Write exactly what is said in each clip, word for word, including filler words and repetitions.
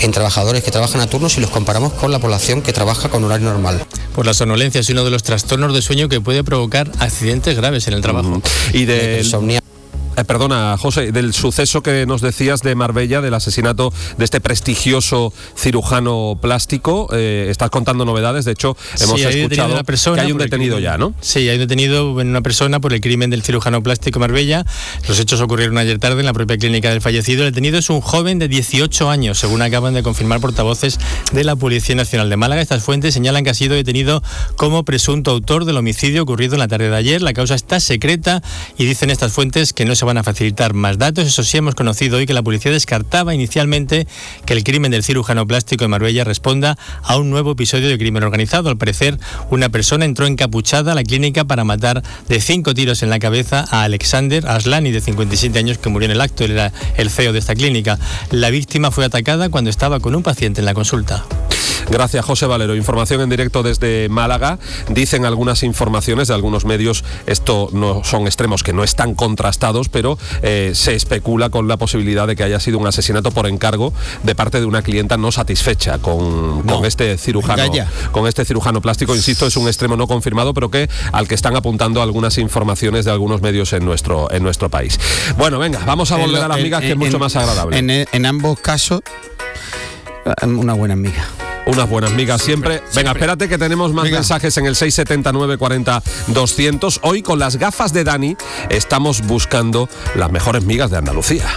en trabajadores que trabajan a turnos si los comparamos con la población que trabaja con horario normal. Pues la somnolencia es uno de los trastornos de sueño que puede provocar accidentes graves en el trabajo. Uh-huh. Y de insomnio. Eh, perdona, José, del suceso que nos decías de Marbella, del asesinato de este prestigioso cirujano plástico, eh, estás contando novedades. De hecho, hemos sí, escuchado una persona que hay un detenido ya, ¿no? Sí, hay un detenido en una persona por el crimen del cirujano plástico Marbella. Los hechos ocurrieron ayer tarde en la propia clínica del fallecido. El detenido es un joven de dieciocho años, según acaban de confirmar portavoces de la Policía Nacional de Málaga. Estas fuentes señalan que ha sido detenido como presunto autor del homicidio ocurrido en la tarde de ayer. La causa está secreta y dicen estas fuentes que no se van a facilitar más datos. Eso sí, hemos conocido hoy que la policía descartaba inicialmente que el crimen del cirujano plástico de Marbella responda a un nuevo episodio de crimen organizado. Al parecer, una persona entró encapuchada a la clínica para matar de cinco tiros en la cabeza a Alexander Aslani, de cincuenta y siete años, que murió en el acto. Él era el C E O de esta clínica. La víctima fue atacada cuando estaba con un paciente en la consulta. Gracias, José Valero. Información en directo desde Málaga. Dicen algunas informaciones de algunos medios, esto no son extremos que no están contrastados, pero eh, se especula con la posibilidad de que haya sido un asesinato por encargo de parte de una clienta no satisfecha con, no. con este cirujano, con este cirujano plástico. Insisto, es un extremo no confirmado, pero que al que están apuntando algunas informaciones de algunos medios en nuestro en nuestro país. Bueno, venga, vamos a volver a las migas, que es mucho más agradable. En, en ambos casos, una buena amiga. Unas buenas migas siempre. siempre. Venga, espérate que tenemos más Venga. mensajes en el seis siete nueve cuarenta doscientos. Hoy con las gafas de Dani estamos buscando las mejores migas de Andalucía.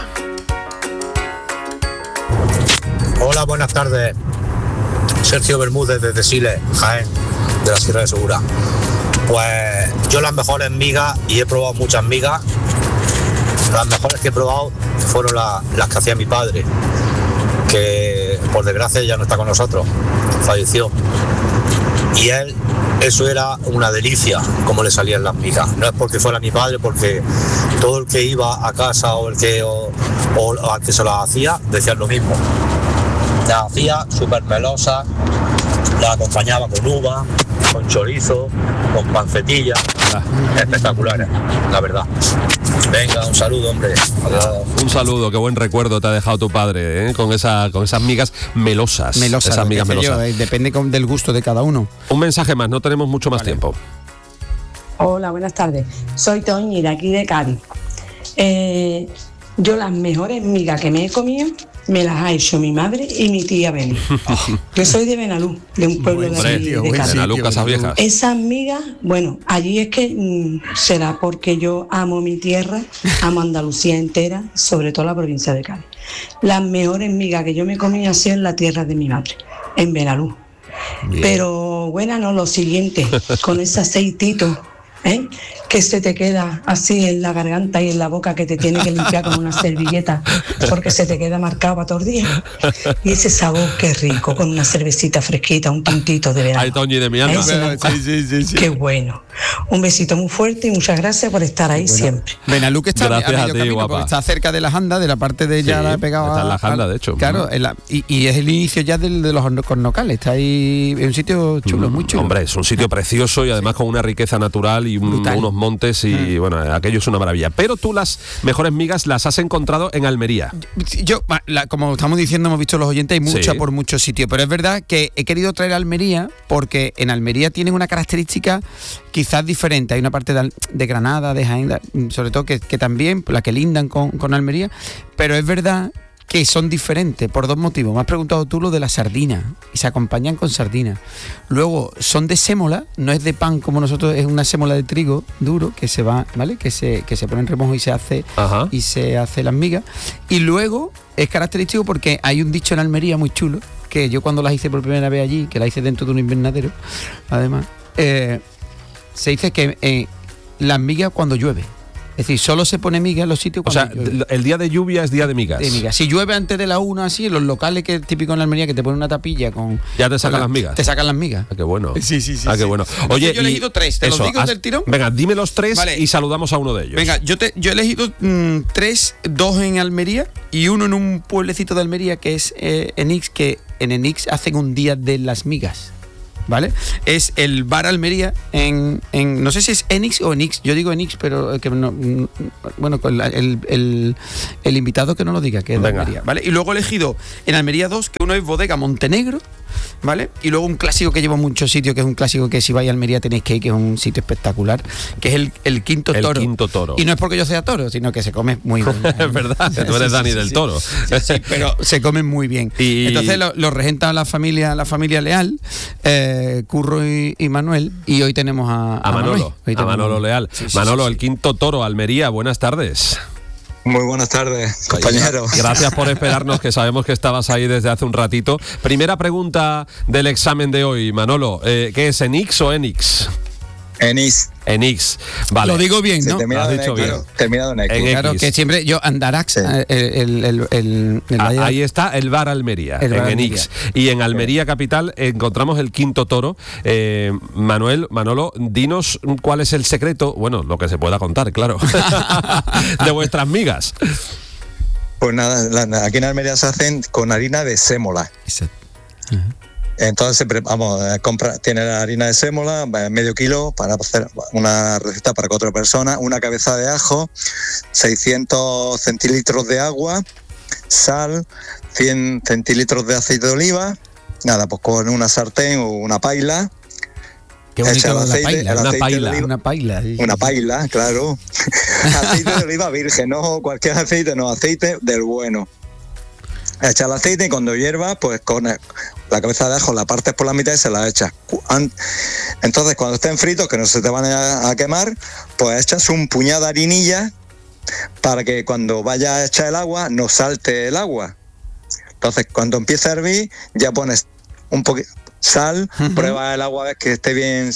Hola, buenas tardes. Sergio Bermúdez desde Siles, Jaén, de la Sierra de Segura. Pues yo las mejores migas, y he probado muchas migas, las mejores que he probado fueron la, las que hacía mi padre, que por desgracia ya no está con nosotros, falleció. Y él, eso era una delicia, como le salían las migas. No es porque fuera mi padre, porque todo el que iba a casa o el que, o, o al que se las hacía, decían lo mismo. Las hacía súper melosas, las acompañaba con uva, con chorizo, con pancetilla, espectaculares, la verdad. Venga, un saludo, hombre. Adiós. Un saludo, qué buen recuerdo te ha dejado tu padre, ¿eh? con esa con esas migas melosas. Melosas, esas migas melosas. Yo, eh, depende con, del gusto de cada uno. Un mensaje más, no tenemos mucho más vale. tiempo. Hola, buenas tardes. Soy Toñi, de aquí de Cádiz. Eh, yo las mejores migas que me he comido me las ha hecho mi madre y mi tía Beni. Yo soy de Benalú, de un pueblo de, aquí, de Cádiz. Benalú, Casas Viejas. Esas migas, bueno, allí es que mmm, será porque yo amo mi tierra, amo Andalucía entera, sobre todo la provincia de Cádiz. Las mejores migas que yo me comí han sido en la tierra de mi madre, en Benalú. Bien. Pero bueno, no, lo siguiente, con ese aceitito, ¿eh? que se te queda así en la garganta y en la boca, que te tiene que limpiar con una servilleta porque se te queda marcado para todos los días. Y ese sabor, qué rico, con una cervecita fresquita, un puntito de verano. Ay, Toñi, de mi alma. Sí, sí, sí, sí. Qué bueno. Un besito muy fuerte y muchas gracias por estar ahí bueno. siempre. Benalú, que está gracias a a ti, guapa. Está cerca de la Janda, de la parte de ella, sí, la he pegado está en la Janda, a, de hecho. Claro, en la, y, y es el inicio ya del, de los cornocales. Está ahí, es un sitio chulo, mm, muy chulo. Hombre, es un sitio precioso y además con una riqueza natural y un, unos montes y mm. bueno, aquello es una maravilla. Pero tú las mejores migas las has encontrado en Almería. Yo, la, como estamos diciendo, hemos visto los oyentes, hay mucha sí. por muchos sitios, pero es verdad que he querido traer a Almería porque en Almería tienen una característica quizás diferente. Hay una parte de, de Granada, de Jaén, sobre todo que, que también, la que lindan con, con Almería, pero es verdad que son diferentes por dos motivos. Me has preguntado tú lo de la sardina, y se acompañan con sardina. Luego son de sémola, no es de pan como nosotros, es una sémola de trigo duro que se va, ¿vale? Que se que se pone en remojo y se hace Ajá. y se hace las migas. Y luego es característico porque hay un dicho en Almería muy chulo, que yo cuando las hice por primera vez allí, que la hice dentro de un invernadero, además, eh, se dice que eh, las migas cuando llueve. Es decir, solo se pone miga en los sitios cuando O sea, llueve. El día de lluvia es día de migas. De migas. Si llueve antes de la una, así, en los locales que es típico en la Almería, que te ponen una tapilla con... Ya te sacan la, las migas. Te sacan las migas. Ah, qué bueno. Sí, sí, sí. Ah, qué sí. bueno. Oye, yo he elegido tres. ¿Te eso, los digo has, del tirón? Venga, dime los tres vale. y saludamos a uno de ellos. Venga, yo, te, yo he elegido mmm, tres, dos en Almería y uno en un pueblecito de Almería que es eh, Enix, que en Enix hacen un día de las migas. ¿vale? Es el bar Almería en, en no sé si es Enix o Enix, yo digo Enix, pero que no, bueno, el, el, el, el invitado que no lo diga, que es de Almería, ¿vale? Y luego he elegido en Almería dos, que uno es Bodega Montenegro, ¿vale? Y luego un clásico que lleva muchos sitios, que es un clásico que si vais a Almería tenéis que ir, que es un sitio espectacular, que es el, el Quinto el Toro. Quinto Toro. Y no es porque yo sea toro, sino que se come muy bien. Es verdad, tú eres sí, Dani sí, del sí, Toro. Sí, sí, pero se comen muy bien. Y... Entonces lo, lo regentan la familia, la familia Leal, eh, Curro y, y Manuel, y hoy tenemos a, a, a Manolo, hoy a Manolo Leal. Sí, sí, Manolo, sí, sí. El Quinto Toro, Almería, buenas tardes. Muy buenas tardes, compañeros. Gracias por esperarnos, que sabemos que estabas ahí desde hace un ratito. Primera pregunta del examen de hoy, Manolo. Eh, ¿Qué es, Enix o Enix? Enix. Enix, vale. Lo digo bien, ¿no? Sí, terminado, Lo has dicho en X, bien. Terminado en X. En claro, X. que siempre yo Andarax, sí. el, el, el, el, el ah, ahí está el bar Almería, el en bar Enix. Almería. Y en Almería capital encontramos el Quinto Toro. Eh, Manuel, Manolo, dinos cuál es el secreto, bueno, lo que se pueda contar, claro, de vuestras migas. Pues nada, la, aquí en Almería se hacen con harina de sémola. Exacto. Uh-huh. Entonces, vamos, compra, tiene la harina de sémola, medio kilo para hacer una receta para cuatro personas, una cabeza de ajo, seiscientos centilitros de agua, sal, cien centilitros de aceite de oliva, nada, pues con una sartén o una paila. Qué bonito el aceite, paila, el una, aceite paila, oliva, una paila. Sí, una sí. paila, claro. Aceite de oliva virgen, no cualquier aceite, no, aceite del bueno. Echa el aceite y cuando hierva, pues con la cabeza de ajo la partes por la mitad y se la echas. Entonces, cuando estén fritos, que no se te van a, a quemar, pues echas un puñado de harinilla para que cuando vaya a echar el agua, no salte el agua. Entonces, cuando empieza a hervir, ya pones un poquito sal, uh-huh. Prueba el agua, ves que esté bien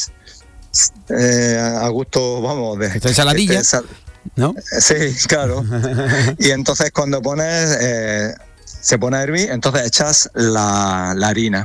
eh, a gusto, vamos, de esta ensaladilla, este sal, ¿no? Sí, claro. Y entonces cuando pones, eh, se pone a hervir, entonces echas la, la harina.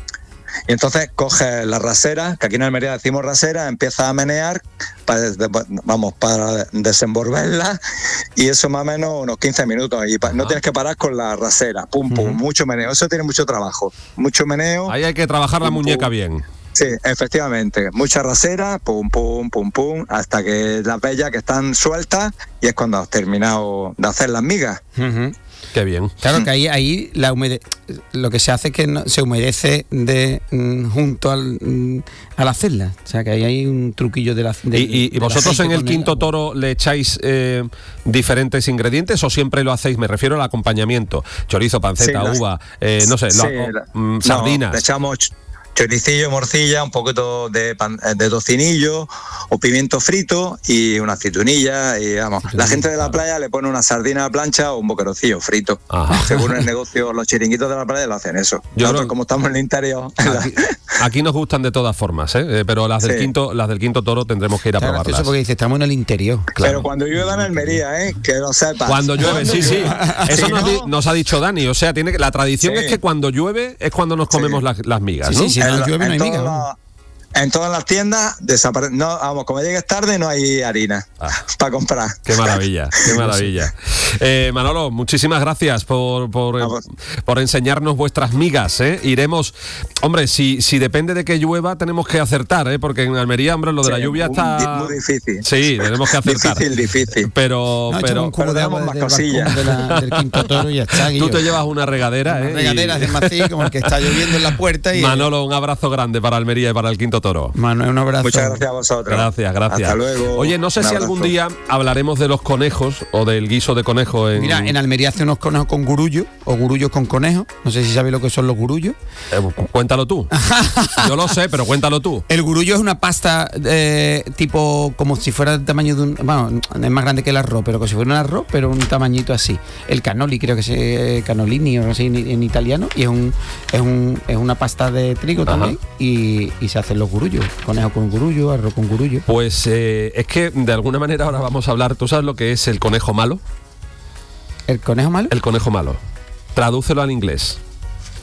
Y entonces coges la rasera, que aquí en Almería decimos rasera, empiezas a menear, para, vamos, para desenvolverla, y eso más o menos unos quince minutos. Y pa, no tienes que parar con la rasera, pum, pum, uh-huh. Mucho meneo. Eso tiene mucho trabajo, mucho meneo. Ahí hay que trabajar pum, la muñeca pum. bien. Sí, efectivamente. Mucha rasera, pum, pum, pum, pum, hasta que las bellas que están sueltas, y es cuando has terminado de hacer las migas. Uh-huh. Qué bien. Claro que ahí, ahí la humede- lo que se hace es que no, se humedece de mm, junto al, mm, al hacerla. O sea que ahí hay un truquillo de la de, ¿Y, y, y vosotros en el Quinto el Toro le echáis eh, diferentes ingredientes o siempre lo hacéis? Me refiero al acompañamiento. Chorizo, panceta, sí, las, uva, eh, no sé, sí, lo, la, mm, sardinas. No, le echamos choricillo, morcilla, un poquito de, pan, de tocinillo o pimiento frito y una aceitunilla y vamos. La gente de la playa le pone una sardina a la plancha o un boquerocillo frito. Ajá. Según el negocio, los chiringuitos de la playa lo hacen eso. Yo Nosotros, creo, como estamos en el interior. Aquí, aquí nos gustan de todas formas, ¿eh? Pero las del, sí. quinto, las del Quinto Toro tendremos que ir a claro, probarlas. Eso porque dice, estamos en el interior. Claro. Pero cuando llueva en Almería, ¿eh? Que lo sepas. Cuando llueve, sí, sí. Eso sí, nos, ¿no? nos ha dicho Dani. O sea, tiene que, la tradición sí. es que cuando llueve es cuando nos comemos sí. las, las migas, ¿no? Sí, sí, si no llueve no hay migas. La, en todas las tiendas desaparece. No, vamos, como llegues tarde no hay harina ah, para comprar. Qué maravilla, qué maravilla. Eh, Manolo, muchísimas gracias por, por, eh, por enseñarnos vuestras migas. ¿eh? Iremos, hombre, si, si depende de que llueva tenemos que acertar, ¿eh? Porque en Almería, hombre, lo de sí, la lluvia muy, está muy difícil. Sí, tenemos que acertar. Difícil, difícil. Pero, no, pero, un cubo pero de agua más de cosillas de la, del Quinto Toro y ya está. Tú te llevas una regadera, una ¿eh? regadera de así, como el que está lloviendo en la puerta. Y Manolo, un abrazo grande para Almería y para el Quinto Toro. Manuel, un abrazo. Muchas gracias a vosotros. Gracias, gracias. Hasta luego. Oye, no sé un si abrazo. Algún día hablaremos de los conejos o del guiso de conejo. En... Mira, en Almería hace unos conejos con gurullo o gurullos con conejo. No sé si sabes lo que son los gurullos. Eh, cuéntalo tú. Yo lo sé, pero cuéntalo tú. El gurullo es una pasta eh, tipo como si fuera del tamaño de un... Bueno, es más grande que el arroz, pero como si fuera un arroz, pero un tamañito así. El cannoli, creo que es eh, cannolini o no sé en, en italiano. Y es un es un es una pasta de trigo Ajá. también. Y, y se hacen los gurullos. Conejo con gurullo, arroz con gurullo. Pues eh, es que de alguna manera ahora vamos a hablar. ¿Tú sabes lo que es el conejo malo? ¿El conejo malo? El conejo malo. Tradúcelo al inglés.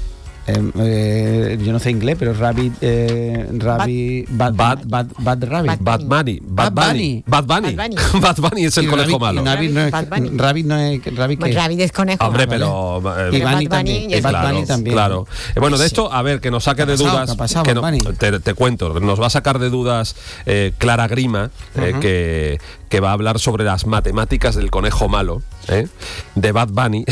eh, eh, yo no sé inglés, pero Rabbit, eh, Rabbit, Bad, Bad, Bad, Bad Rabbit. Bad Bunny. Bad Bunny. Bad Bunny. Bad Bunny es el conejo malo. Rabbit no es, Rabbit no es, Rabbit pues Rabbit es conejo. Hombre, malo, pero... Eh, y Bunny también. Eh, Bad claro, Bunny también. Claro. Eh, bueno, de esto, a ver, que nos saque de pasado, dudas... pasado, que no, te, te cuento, nos va a sacar de dudas eh, Clara Grima, eh, uh-huh. que, que va a hablar sobre las matemáticas del conejo malo, eh, de Bad Bunny,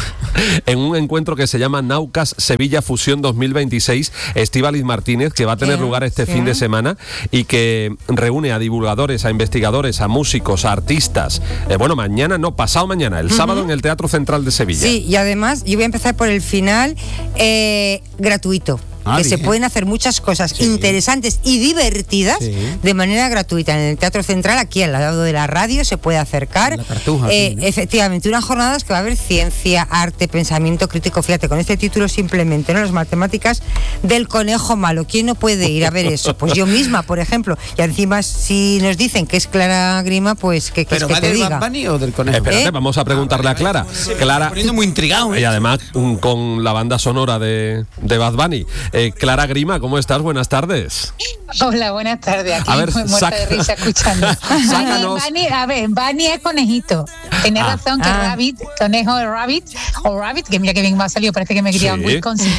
en un encuentro que se llama Naucas Sevilla Fusión dos mil veintiséis, Estíbaliz Martínez, que va a tener ¿Qué? lugar este ¿Qué? fin de semana y que reúne a divulgadores, a investigadores, a músicos, a artistas. Eh, bueno, mañana, no, pasado mañana, el uh-huh. sábado en el Teatro Central de Sevilla. Sí, y además, yo voy a empezar por el final, eh, gratuito. Ah, que bien. Se pueden hacer muchas cosas sí. interesantes y divertidas sí. de manera gratuita. En el Teatro Central, aquí al lado de la radio, se puede acercar. La Cartuja, eh, sí, ¿no? Efectivamente, unas jornadas que va a haber ciencia, arte, pensamiento crítico. Fíjate, con este título simplemente, ¿no? Las matemáticas del conejo malo. ¿Quién no puede ir a ver eso? Pues yo misma, por ejemplo. Y encima, si nos dicen que es Clara Grima, pues que, que, ¿Pero es que va te del diga. Bad Bunny o del conejo? Eh, espérate, ¿Eh? vamos a preguntarle ah, a Clara. Sí, Clara, poniendo muy intrigado. ¿eh? Y además un, con la banda sonora de, de Bad Bunny. Eh, Clara Grima, ¿cómo estás? Buenas tardes. Hola, buenas tardes. Aquí a ver, muy muerta saca, de risa escuchando. Sácanos. Bunny, a ver, Bunny es conejito. Tienes ah, razón que ah. Rabbit, conejo de Rabbit, o Rabbit, que mira que bien me ha salido, parece que me quería sí. muy Wisconsin.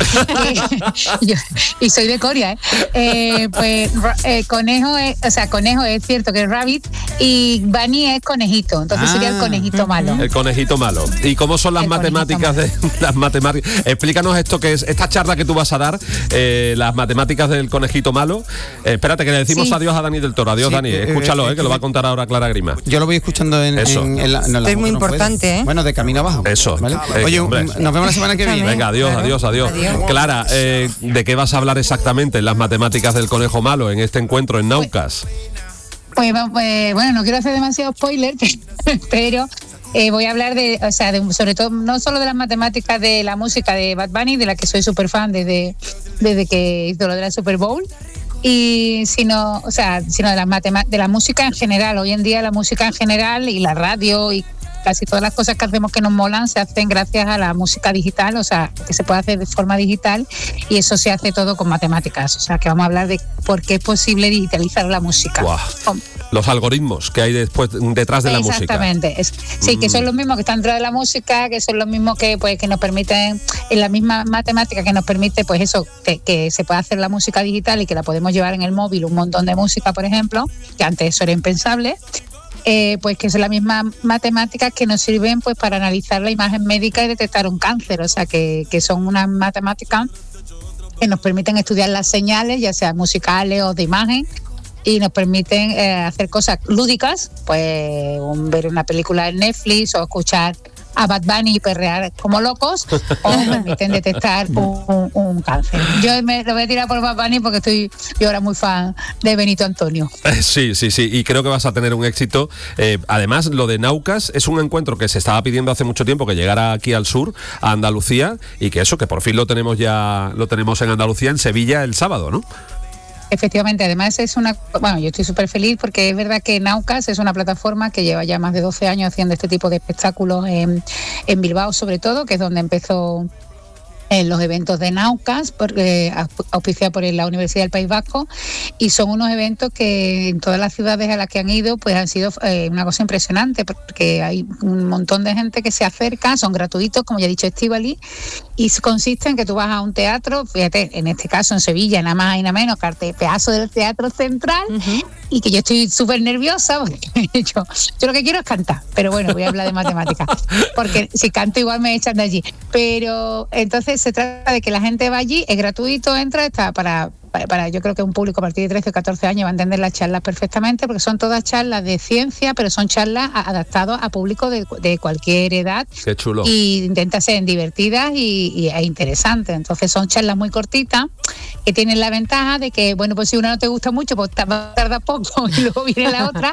Yo, y soy de Corea, ¿eh? eh pues eh, conejo es, o sea, conejo es cierto que es Rabbit y Bunny es conejito, entonces ah. sería el conejito malo. El conejito malo. ¿Y cómo son las el matemáticas de las matemáticas? Explícanos esto que es, esta charla que tú vas a dar, eh, las matemáticas del conejito malo. Eh, espérate, que le decimos sí. adiós a Dani del Toro. Adiós, sí, Dani. Escúchalo, eh, que lo va a contar ahora Clara Grima. Yo lo voy escuchando en, Eso. en, en la, no, la es muy importante, ¿eh? Bueno, de camino abajo. Eso. ¿Vale? Eh, Oye, hombre. nos vemos la semana que viene. Venga, adiós, claro. adiós, adiós, adiós. Clara, eh, ¿de qué vas a hablar exactamente en las matemáticas del conejo malo en este encuentro en Naucas? Pues, pues bueno, no quiero hacer demasiado spoiler, pero eh, voy a hablar de, o sea, de, sobre todo, no solo de las matemáticas de la música de Bad Bunny, de la que soy súper fan desde, desde que hizo lo de la Super Bowl, y sino, o sea, sino de la matema- de la música en general. Hoy en día la música en general y la radio y casi todas las cosas que hacemos que nos molan se hacen gracias a la música digital, o sea, que se puede hacer de forma digital y eso se hace todo con matemáticas. O sea, que vamos a hablar de por qué es posible digitalizar la música. Wow. Los algoritmos que hay después detrás de la música. Exactamente. Es, sí, mm. que son los mismos que están detrás de la música, que son los mismos que pues que nos permiten, en la misma matemática que nos permite, pues eso, que, que se pueda hacer la música digital y que la podemos llevar en el móvil, un montón de música, por ejemplo, que antes eso era impensable. Eh, pues que son las mismas matemáticas que nos sirven pues para analizar la imagen médica y detectar un cáncer, o sea que, que son unas matemáticas que nos permiten estudiar las señales, ya sean musicales o de imagen, y nos permiten eh, hacer cosas lúdicas, pues un, ver una película en Netflix o escuchar a Bad Bunny y perrear como locos, o permiten detectar un, un, un cáncer. Yo me lo voy a tirar por Bad Bunny porque estoy yo ahora muy fan de Benito Antonio. Sí, sí, sí, y creo que vas a tener un éxito. Eh, además, lo de Naucas es un encuentro que se estaba pidiendo hace mucho tiempo que llegara aquí al sur, a Andalucía, y que eso, que por fin lo tenemos ya, lo tenemos en Andalucía, en Sevilla, el sábado, ¿no? Efectivamente, además es una, bueno, yo estoy súper feliz porque es verdad que Naucas es una plataforma que lleva ya más de doce años haciendo este tipo de espectáculos en, en Bilbao, sobre todo, que es donde empezó en los eventos de Naucas, porque auspiciada por la Universidad del País Vasco, y son unos eventos que en todas las ciudades a las que han ido pues han sido eh, una cosa impresionante, porque hay un montón de gente que se acerca, son gratuitos, como ya he dicho Estíbaliz, y consiste en que tú vas a un teatro, fíjate, en este caso en Sevilla, nada más y nada menos, que pedazo del Teatro Central, uh-huh. y que yo estoy súper nerviosa, porque yo, yo lo que quiero es cantar, pero bueno, voy a hablar de matemáticas, porque si canto igual me echan de allí, pero entonces se trata de que la gente va allí, es gratuito, entra, está para, para, para yo creo que un público a partir de trece o catorce años va a entender las charlas perfectamente, porque son todas charlas de ciencia, pero son charlas adaptadas a público de, de cualquier edad. Qué chulo. Y intenta ser divertidas y, y, e interesantes. Entonces son charlas muy cortitas que tienen la ventaja de que, bueno, pues si una no te gusta mucho, pues tarda poco y luego viene la otra.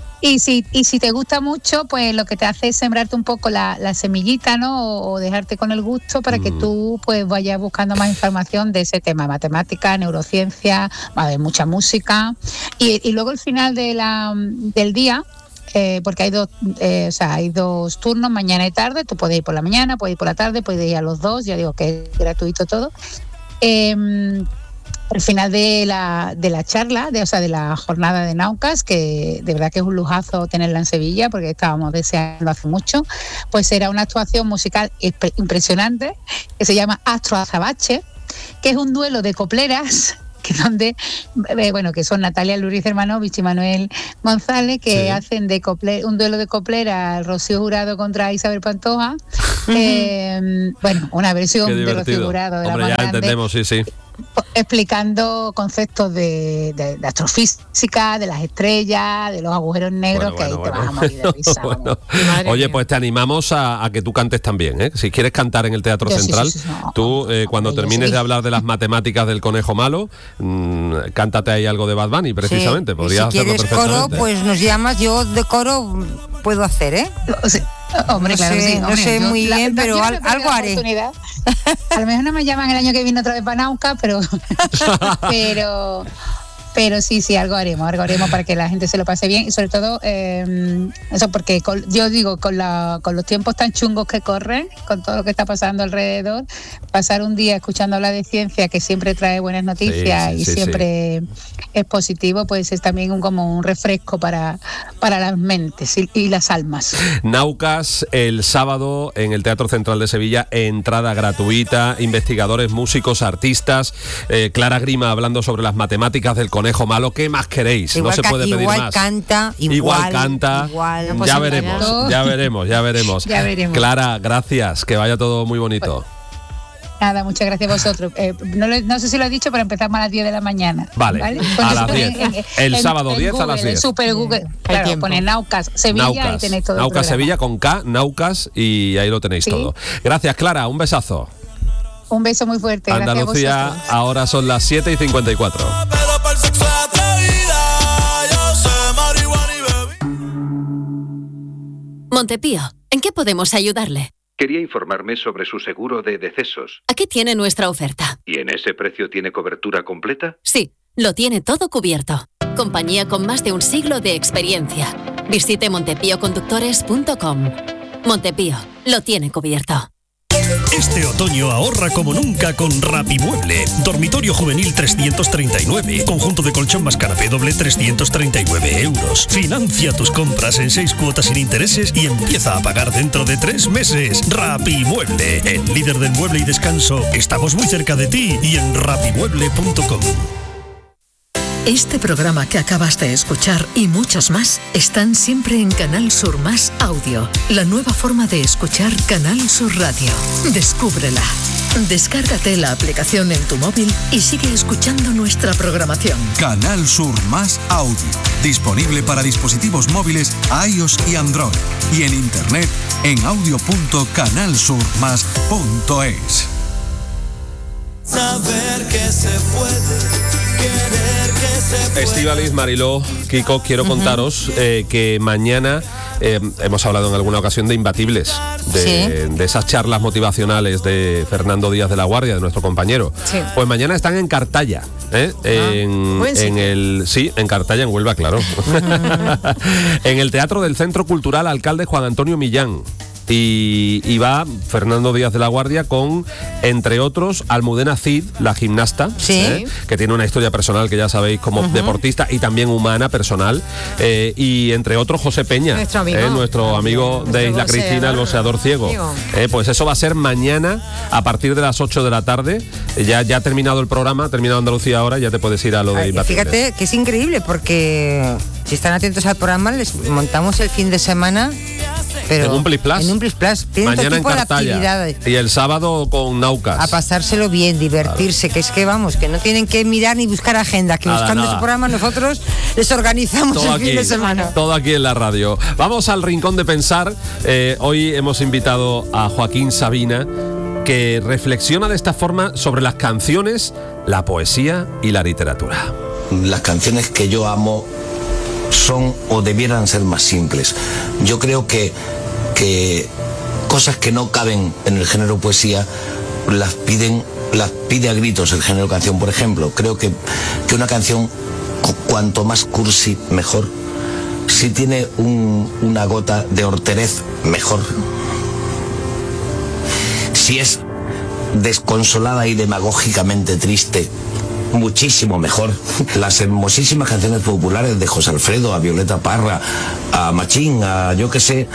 Y si, y si te gusta mucho, pues lo que te hace es sembrarte un poco la, la semillita, ¿no? O, o dejarte con el gusto para mm. que tú pues vayas buscando más información de ese tema, matemática, neurociencia, va a haber mucha música. Y, y luego al final de la, del día, eh, porque hay dos, eh, o sea, hay dos turnos, mañana y tarde, tú puedes ir por la mañana, puedes ir por la tarde, puedes ir a los dos, ya digo que es gratuito todo. Eh, al final de la, de la charla, de, o sea, de la jornada de Naucas, que de verdad que es un lujazo tenerla en Sevilla, porque estábamos deseando hace mucho, pues era una actuación musical impresionante, que se llama Astro Azabache, que es un duelo de copleras, que donde eh, bueno que son Natalia Luriz Hermanovich y Manuel González, que sí. hacen de cople, un duelo de coplera, Rocío Jurado contra Isabel Pantoja. Uh-huh. eh, bueno, una versión de Rocío Jurado de Hombre, la más ya grande, entendemos, sí, sí. explicando conceptos de, de, de astrofísica, de las estrellas, de los agujeros negros, bueno, que bueno, ahí bueno. te vas a morir de risa. bueno. Oye, mía. pues te animamos a, a que tú cantes también, ¿eh? Si quieres cantar en el Teatro Yo, Central, sí, sí, sí, no, tú eh, cuando no, termines sí. de hablar de las matemáticas del conejo malo, mmm, cántate ahí algo de Bad Bunny, precisamente. Sí. Podrías si hacerlo quieres coro, pues nos llamas, yo de coro puedo hacer, ¿eh? O sea, Hombre, no claro sé, que sí. No hombre, sé yo, muy bien, la, pero al, algo haré. A lo mejor no me llaman el año que viene otra vez para Nauca, pero, pero, pero sí, sí, algo haremos, algo haremos para que la gente se lo pase bien y sobre todo eh, eso porque con, yo digo, con, la, con los tiempos tan chungos que corren, con todo lo que está pasando alrededor, pasar un día escuchando hablar de ciencia, que siempre trae buenas noticias sí, sí, y sí, siempre sí. es positivo, pues es también un, como un refresco para, para las mentes y, y las almas. Naucas el sábado en el Teatro Central de Sevilla, entrada gratuita, investigadores, músicos, artistas, eh, Clara Grima hablando sobre las matemáticas del conejo malo. ¿Qué más queréis? Igual, no se puede pedir igual más. Canta, igual, igual canta, igual canta. Ya veremos, ya veremos, ya veremos. ya veremos. Clara, gracias, que vaya todo muy bonito. Nada, muchas gracias a vosotros. Eh, no, le, no sé si lo he dicho, pero empezamos a las diez de la mañana. Vale, ¿vale? a las diez. En, en, el en, sábado diez Google, a las diez. En Super Google, claro, ponéis Naucas Sevilla Naucas, y tenéis todo Naucas el Sevilla con K, Naucas, y ahí lo tenéis ¿Sí? todo. Gracias, Clara, un besazo. Un beso muy fuerte. Andalucía, ahora son las siete y cincuenta y cuatro. Montepío, ¿en qué podemos ayudarle? Quería informarme sobre su seguro de decesos. Aquí tiene nuestra oferta. ¿Y en ese precio tiene cobertura completa? Sí, lo tiene todo cubierto. Compañía con más de un siglo de experiencia. Visite montepío conductores punto com. Montepío, lo tiene cubierto. Este otoño ahorra como nunca con Rapimueble. Dormitorio juvenil trescientos treinta y nueve. Conjunto de colchón más canapé doble trescientos treinta y nueve euros. Financia tus compras en seis cuotas sin intereses y empieza a pagar dentro de tres meses. Rapimueble, el líder del mueble y descanso. Estamos muy cerca de ti y en rapimueble punto com. Este programa que acabas de escuchar y muchos más están siempre en Canal Sur Más Audio, la nueva forma de escuchar Canal Sur Radio. Descúbrela. Descárgate la aplicación en tu móvil y sigue escuchando nuestra programación. Canal Sur Más Audio, disponible para dispositivos móviles iOS y Android y en internet en audio punto canal sur más punto es. Saber que se puede, querer que se puede. Estíbaliz, Mariló, Kiko, quiero uh-huh. contaros eh, que mañana eh, hemos hablado en alguna ocasión de Imbatibles, de, ¿Sí? de esas charlas motivacionales de Fernando Díaz de la Guardia, de nuestro compañero. Sí. Pues mañana están en Cartaya, ¿eh? ah, en, en el sí, en Cartaya, en Huelva, claro. En el Teatro del Centro Cultural Alcalde Juan Antonio Millán. Y, y va Fernando Díaz de la Guardia con, entre otros, Almudena Cid, la gimnasta, ¿Sí? ¿eh? que tiene una historia personal que ya sabéis como uh-huh. deportista y también humana, personal, eh, y entre otros José Peña, nuestro amigo, eh, nuestro amigo nuestro de Isla boxeador, Cristina, el boxeador ciego. Eh, pues eso va a ser mañana a partir de las ocho de la tarde. Ya, ya ha terminado el programa, ha terminado Andalucía ahora, ya te puedes ir a lo de Imbatibles. Fíjate que es increíble porque si están atentos al programa les montamos el fin de semana. Pero en un Plis Plus. En un Plis Plus. Mañana en Cartaya. Y el sábado con Naucas. A pasárselo bien, divertirse, claro. Que es que vamos, que no tienen que mirar ni buscar agenda, que nada, buscando nada. Ese programa nosotros les organizamos todo el aquí, fin de semana. Todo aquí en la radio. Vamos al rincón de pensar. Eh, hoy hemos invitado a Joaquín Sabina, que reflexiona de esta forma sobre las canciones, la poesía y la literatura. Las canciones que yo amo son o debieran ser más simples. Yo creo que, que cosas que no caben en el género poesía las piden, las pide a gritos el género canción. Por ejemplo, creo que, que una canción cuanto más cursi mejor. Si tiene un, una gota de horterez, mejor. Si es desconsolada y demagógicamente triste, muchísimo mejor. Las hermosísimas canciones populares de José Alfredo, a Violeta Parra, a Machín, a yo qué sé,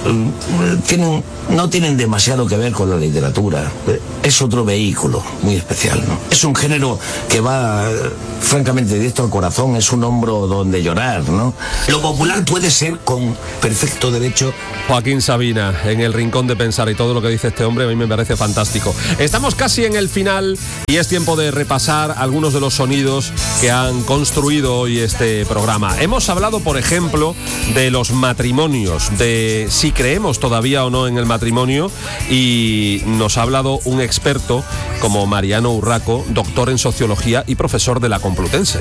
tienen, no tienen demasiado que ver con la literatura. Es otro vehículo muy especial, ¿no? Es un género que va francamente directo al corazón, es un hombro donde llorar, ¿no? Lo popular puede ser con perfecto derecho. Joaquín Sabina, en el Rincón de Pensar, y todo lo que dice este hombre a mí me parece fantástico. Estamos casi en el final y es tiempo de repasar algunos de los sonidos que han construido hoy este programa. Hemos hablado, por ejemplo, de los matrimonios, de si creemos todavía o no en el matrimonio, y nos ha hablado un experto como Mariano Urraco, doctor en sociología y profesor de la Complutense.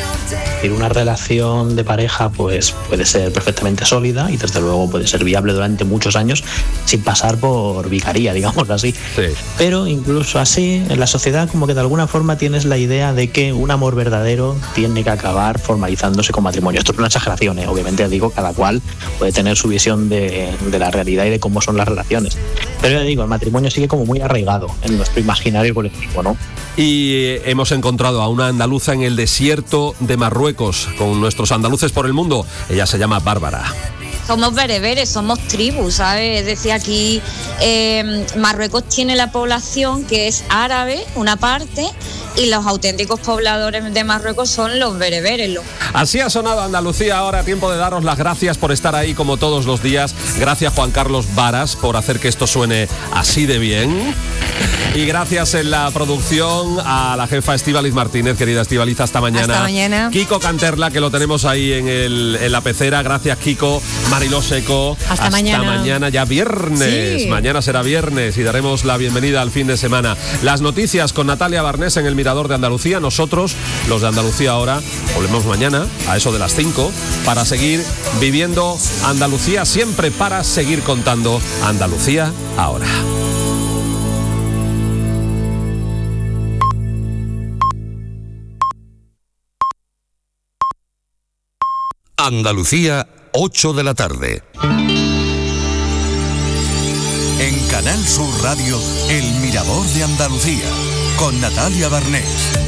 Una relación de pareja pues puede ser perfectamente sólida y desde luego puede ser viable durante muchos años sin pasar por vicaría, digamos así. Sí. Pero incluso así, en la sociedad como que de alguna forma tienes la idea de que un amor verdadero tiene que acabar formalizándose con matrimonio. Esto es una exageración, ¿eh? Obviamente digo, cada cual puede tener su visión de, de la realidad y de cómo son las relaciones. Pero ya digo, el matrimonio sigue como muy arraigado en nuestro imaginario colectivo, ¿no? Y hemos encontrado a una andaluza en el desierto de Marruecos, con nuestros andaluces por el mundo. Ella se llama Bárbara. Somos bereberes, somos tribus, ¿sabes? Es decir, aquí eh, Marruecos tiene la población que es árabe, una parte, y los auténticos pobladores de Marruecos son los bereberes. Los... Así ha sonado Andalucía. Ahora tiempo de daros las gracias por estar ahí como todos los días. Gracias, Juan Carlos Varas, por hacer que esto suene así de bien. Y gracias en la producción a la jefa Estíbaliz Martínez. Querida Estíbaliz, hasta mañana. Hasta mañana. Kiko Canterla, que lo tenemos ahí en, el, en la pecera. Gracias, Kiko. Mariló Seco. Hasta, hasta mañana. mañana, ya viernes. Sí. Mañana será viernes y daremos la bienvenida al fin de semana. Las noticias con Natalia Barnés en el Mirador de Andalucía. Nosotros, los de Andalucía Ahora, volvemos mañana a eso de las cinco para seguir viviendo Andalucía, siempre para seguir contando Andalucía Ahora. Andalucía, ocho de la tarde. En Canal Sur Radio, El Mirador de Andalucía, con Natalia Barnés.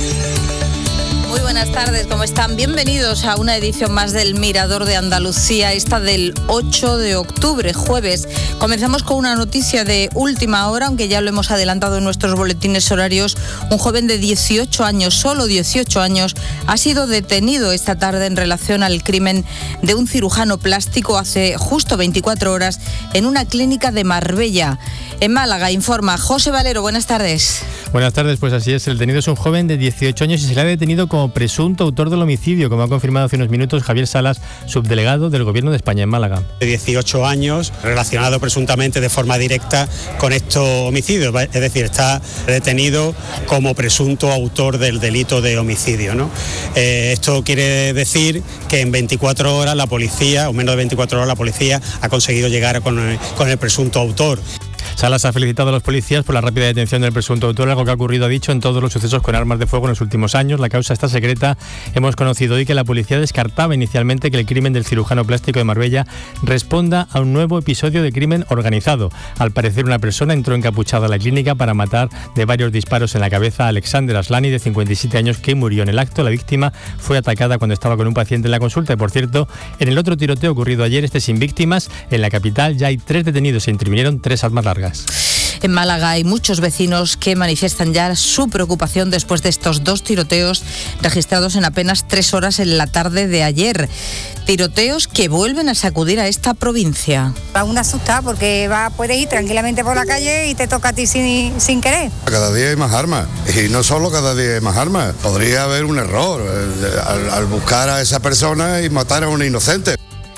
Muy buenas tardes, ¿cómo están? Bienvenidos a una edición más del Mirador de Andalucía, esta del ocho de octubre, jueves. Comenzamos con una noticia de última hora, aunque ya lo hemos adelantado en nuestros boletines horarios. Un joven de dieciocho años, solo dieciocho años, ha sido detenido esta tarde en relación al crimen de un cirujano plástico hace justo veinticuatro horas en una clínica de Marbella. En Málaga, informa José Valero. Buenas tardes. Buenas tardes, pues así es. El detenido es un joven de dieciocho años y se le ha detenido como presunto autor del homicidio, como ha confirmado hace unos minutos Javier Salas, subdelegado del Gobierno de España en Málaga. De dieciocho años, relacionado presuntamente de forma directa con estos homicidios, es decir, está detenido como presunto autor del delito de homicidio, ¿no? Eh, esto quiere decir que en veinticuatro horas la policía, o menos de veinticuatro horas, la policía ha conseguido llegar con el, con el presunto autor. Salas ha felicitado a los policías por la rápida detención del presunto autor, algo que ha ocurrido, ha dicho, en todos los sucesos con armas de fuego en los últimos años. La causa está secreta. Hemos conocido hoy que la policía descartaba inicialmente que el crimen del cirujano plástico de Marbella responda a un nuevo episodio de crimen organizado. Al parecer, una persona entró encapuchada a la clínica para matar de varios disparos en la cabeza a Alexander Aslani, de cincuenta y siete años, que murió en el acto. La víctima fue atacada cuando estaba con un paciente en la consulta. Y, por cierto, en el otro tiroteo ocurrido ayer, este sin víctimas, en la capital ya hay tres detenidos. Se intervinieron tres armas largas. En Málaga hay muchos vecinos que manifiestan ya su preocupación después de estos dos tiroteos registrados en apenas tres horas en la tarde de ayer. Tiroteos que vuelven a sacudir a esta provincia. Va una asustada porque va, puedes ir tranquilamente por la calle y te toca a ti sin, sin querer. Cada día hay más armas y no solo cada día hay más armas. Podría haber un error eh, al, al buscar a esa persona y matar a un inocente.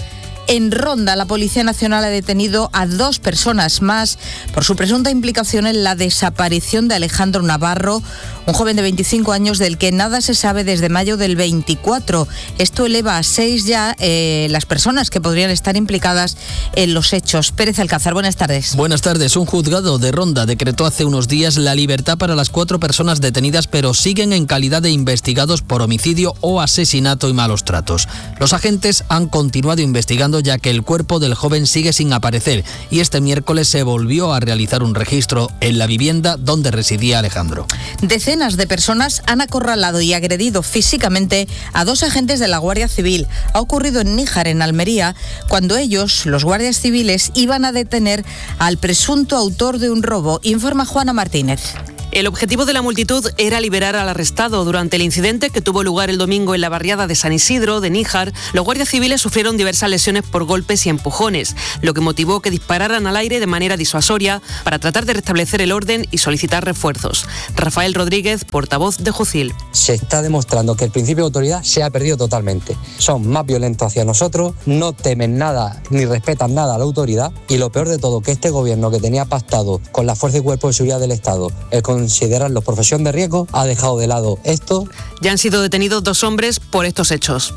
En Ronda, la Policía Nacional ha detenido a dos personas más por su presunta implicación en la desaparición de Alejandro Navarro, un joven de veinticinco años del que nada se sabe desde mayo del veinticuatro. Esto eleva a seis ya eh, las personas que podrían estar implicadas en los hechos. Pérez Alcázar, buenas tardes. Buenas tardes. Un juzgado de Ronda decretó hace unos días la libertad para las cuatro personas detenidas, pero siguen en calidad de investigados por homicidio o asesinato y malos tratos. Los agentes han continuado investigando ya que el cuerpo del joven sigue sin aparecer y este miércoles se volvió a realizar un registro en la vivienda donde residía Alejandro. Decenas de personas han acorralado y agredido físicamente a dos agentes de la Guardia Civil. Ha ocurrido en Níjar, en Almería, cuando ellos, los guardias civiles, iban a detener al presunto autor de un robo, informa Juana Martínez. El objetivo de la multitud era liberar al arrestado. Durante el incidente que tuvo lugar el domingo en la barriada de San Isidro, de Níjar, los guardias civiles sufrieron diversas lesiones por golpes y empujones, lo que motivó que dispararan al aire de manera disuasoria para tratar de restablecer el orden y solicitar refuerzos. Rafael Rodríguez, portavoz de Jucil. Se está demostrando que el principio de autoridad se ha perdido totalmente. Son más violentos hacia nosotros, no temen nada ni respetan nada a la autoridad y lo peor de todo, que este gobierno que tenía pactado con la Fuerza y Cuerpo de Seguridad del Estado, el considerarlo profesión de riesgo, ha dejado de lado esto. Ya han sido detenidos dos hombres por estos hechos.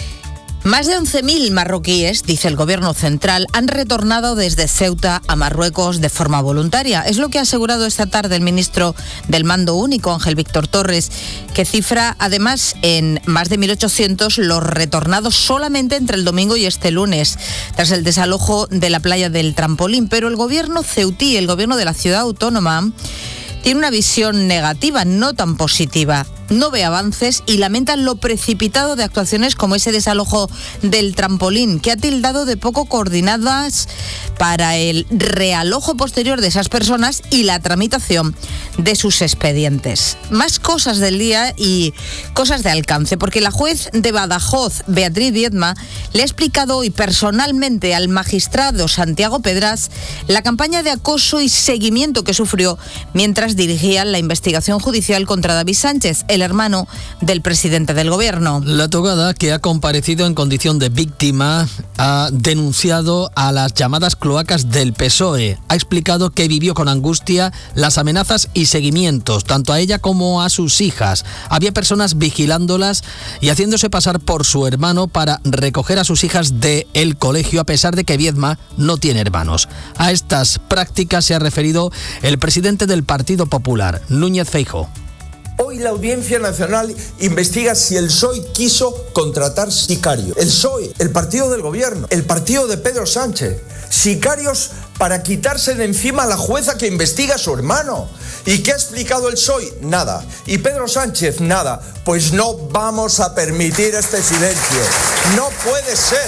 Más de once mil marroquíes, dice el gobierno central, han retornado desde Ceuta a Marruecos de forma voluntaria. Es lo que ha asegurado esta tarde el ministro del Mando Único, Ángel Víctor Torres, que cifra además en más de mil ochocientos los retornados solamente entre el domingo y este lunes, tras el desalojo de la playa del Trampolín. Pero el gobierno ceutí, el gobierno de la ciudad autónoma, tiene una visión negativa, no tan positiva. No ve avances y lamentan lo precipitado de actuaciones como ese desalojo del Trampolín, que ha tildado de poco coordinadas para el realojo posterior de esas personas y la tramitación de sus expedientes. Más cosas del día y cosas de alcance, porque la juez de Badajoz, Beatriz Viedma, le ha explicado hoy personalmente al magistrado Santiago Pedraz la campaña de acoso y seguimiento que sufrió mientras dirigía la investigación judicial contra David Sánchez, el hermano del presidente del gobierno. La togada, que ha comparecido en condición de víctima, ha denunciado a las llamadas cloacas del P S O E. Ha explicado que vivió con angustia las amenazas y seguimientos, tanto a ella como a sus hijas. Había personas vigilándolas y haciéndose pasar por su hermano para recoger a sus hijas del colegio, a pesar de que Viedma no tiene hermanos. A estas prácticas se ha referido el presidente del Partido Popular, Núñez Feijóo. Hoy la Audiencia Nacional investiga si el P S O E quiso contratar sicarios. El P S O E, el partido del gobierno, el partido de Pedro Sánchez. Sicarios para quitarse de encima a la jueza que investiga a su hermano. ¿Y qué ha explicado el P S O E? Nada. ¿Y Pedro Sánchez? Nada. Pues no vamos a permitir este silencio. No puede ser.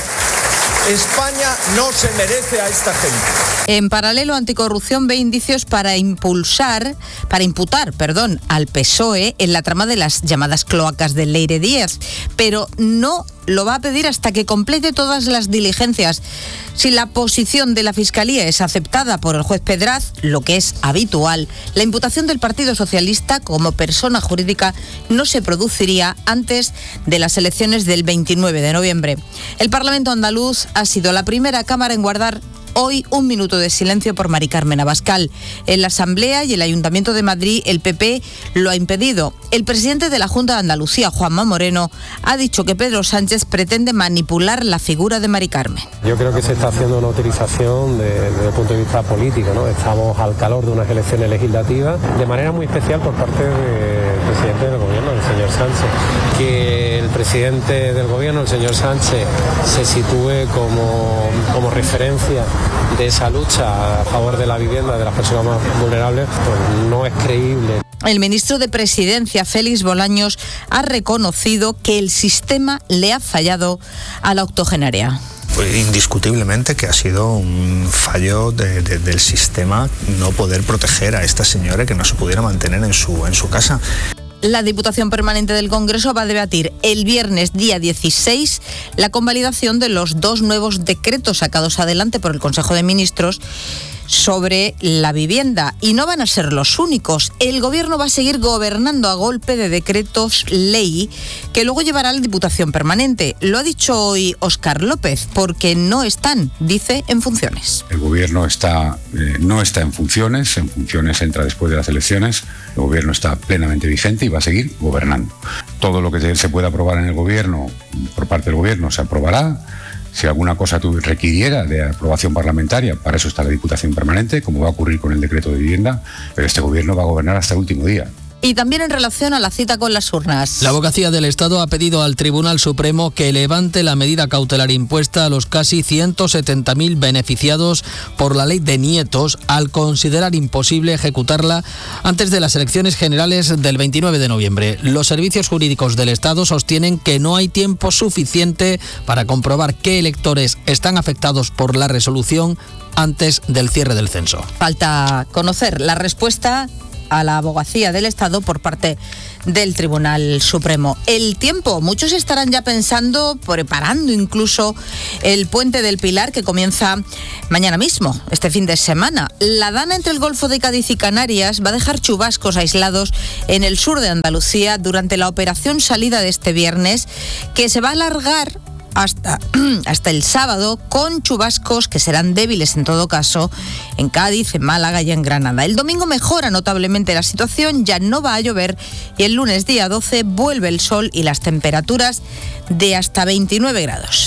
España no se merece a esta gente. En paralelo, Anticorrupción ve indicios para impulsar, para imputar, perdón, al P S O E en la trama de las llamadas cloacas de Leire Díez, pero no lo va a pedir hasta que complete todas las diligencias. Si la posición de la Fiscalía es aceptada por el juez Pedraz, lo que es habitual, la imputación del Partido Socialista como persona jurídica no se produciría antes de las elecciones del veintinueve de noviembre. El Parlamento andaluz ha sido la primera Cámara en guardar hoy un minuto de silencio por Mari Carmen Abascal. En la Asamblea y el Ayuntamiento de Madrid, el P P lo ha impedido. El presidente de la Junta de Andalucía, Juanma Moreno, ha dicho que Pedro Sánchez pretende manipular la figura de Mari Carmen. Yo creo que se está haciendo una utilización de, desde el punto de vista político, ¿no? Estamos al calor de unas elecciones legislativas, de manera muy especial por parte del presidente del gobierno, el señor Sánchez. Que el presidente del gobierno, el señor Sánchez, se sitúe como, como referencia de esa lucha a favor de la vivienda de las personas más vulnerables, pues no es creíble. El ministro de Presidencia, Félix Bolaños, ha reconocido que el sistema le ha fallado a la octogenaria. Pues indiscutiblemente que ha sido un fallo de, de, del sistema no poder proteger a esta señora, que no se pudiera mantener en su, en su casa. La Diputación Permanente del Congreso va a debatir el viernes día dieciséis la convalidación de los dos nuevos decretos sacados adelante por el Consejo de Ministros sobre la vivienda. Y no van a ser los únicos. El Gobierno va a seguir gobernando a golpe de decretos ley que luego llevará a la Diputación Permanente. Lo ha dicho hoy Óscar López, porque no están, dice, en funciones. El Gobierno está, eh, no está en funciones, en funciones entra después de las elecciones. El Gobierno está plenamente vigente y va a seguir gobernando. Todo lo que se pueda aprobar en el Gobierno, por parte del Gobierno, se aprobará. Si alguna cosa requiriera de aprobación parlamentaria, para eso está la Diputación Permanente, como va a ocurrir con el decreto de vivienda, pero este Gobierno va a gobernar hasta el último día. y también en relación a la cita con las urnas. La Abogacía del Estado ha pedido al Tribunal Supremo que levante la medida cautelar impuesta a los casi ciento setenta mil beneficiados por la ley de nietos al considerar imposible ejecutarla antes de las elecciones generales del veintinueve de noviembre. Los servicios jurídicos del Estado sostienen que no hay tiempo suficiente para comprobar qué electores están afectados por la resolución antes del cierre del censo. Falta conocer la respuesta a la Abogacía del Estado por parte del Tribunal Supremo. El tiempo, muchos estarán ya pensando, preparando incluso el Puente del Pilar que comienza mañana mismo, este fin de semana. La dana entre el Golfo de Cádiz y Canarias va a dejar chubascos aislados en el sur de Andalucía durante la operación salida de este viernes, que se va a alargar Hasta, hasta el sábado, con chubascos que serán débiles en todo caso en Cádiz, en Málaga y en Granada. El domingo mejora notablemente la situación, ya no va a llover y el lunes día doce vuelve el sol y las temperaturas de hasta veintinueve grados.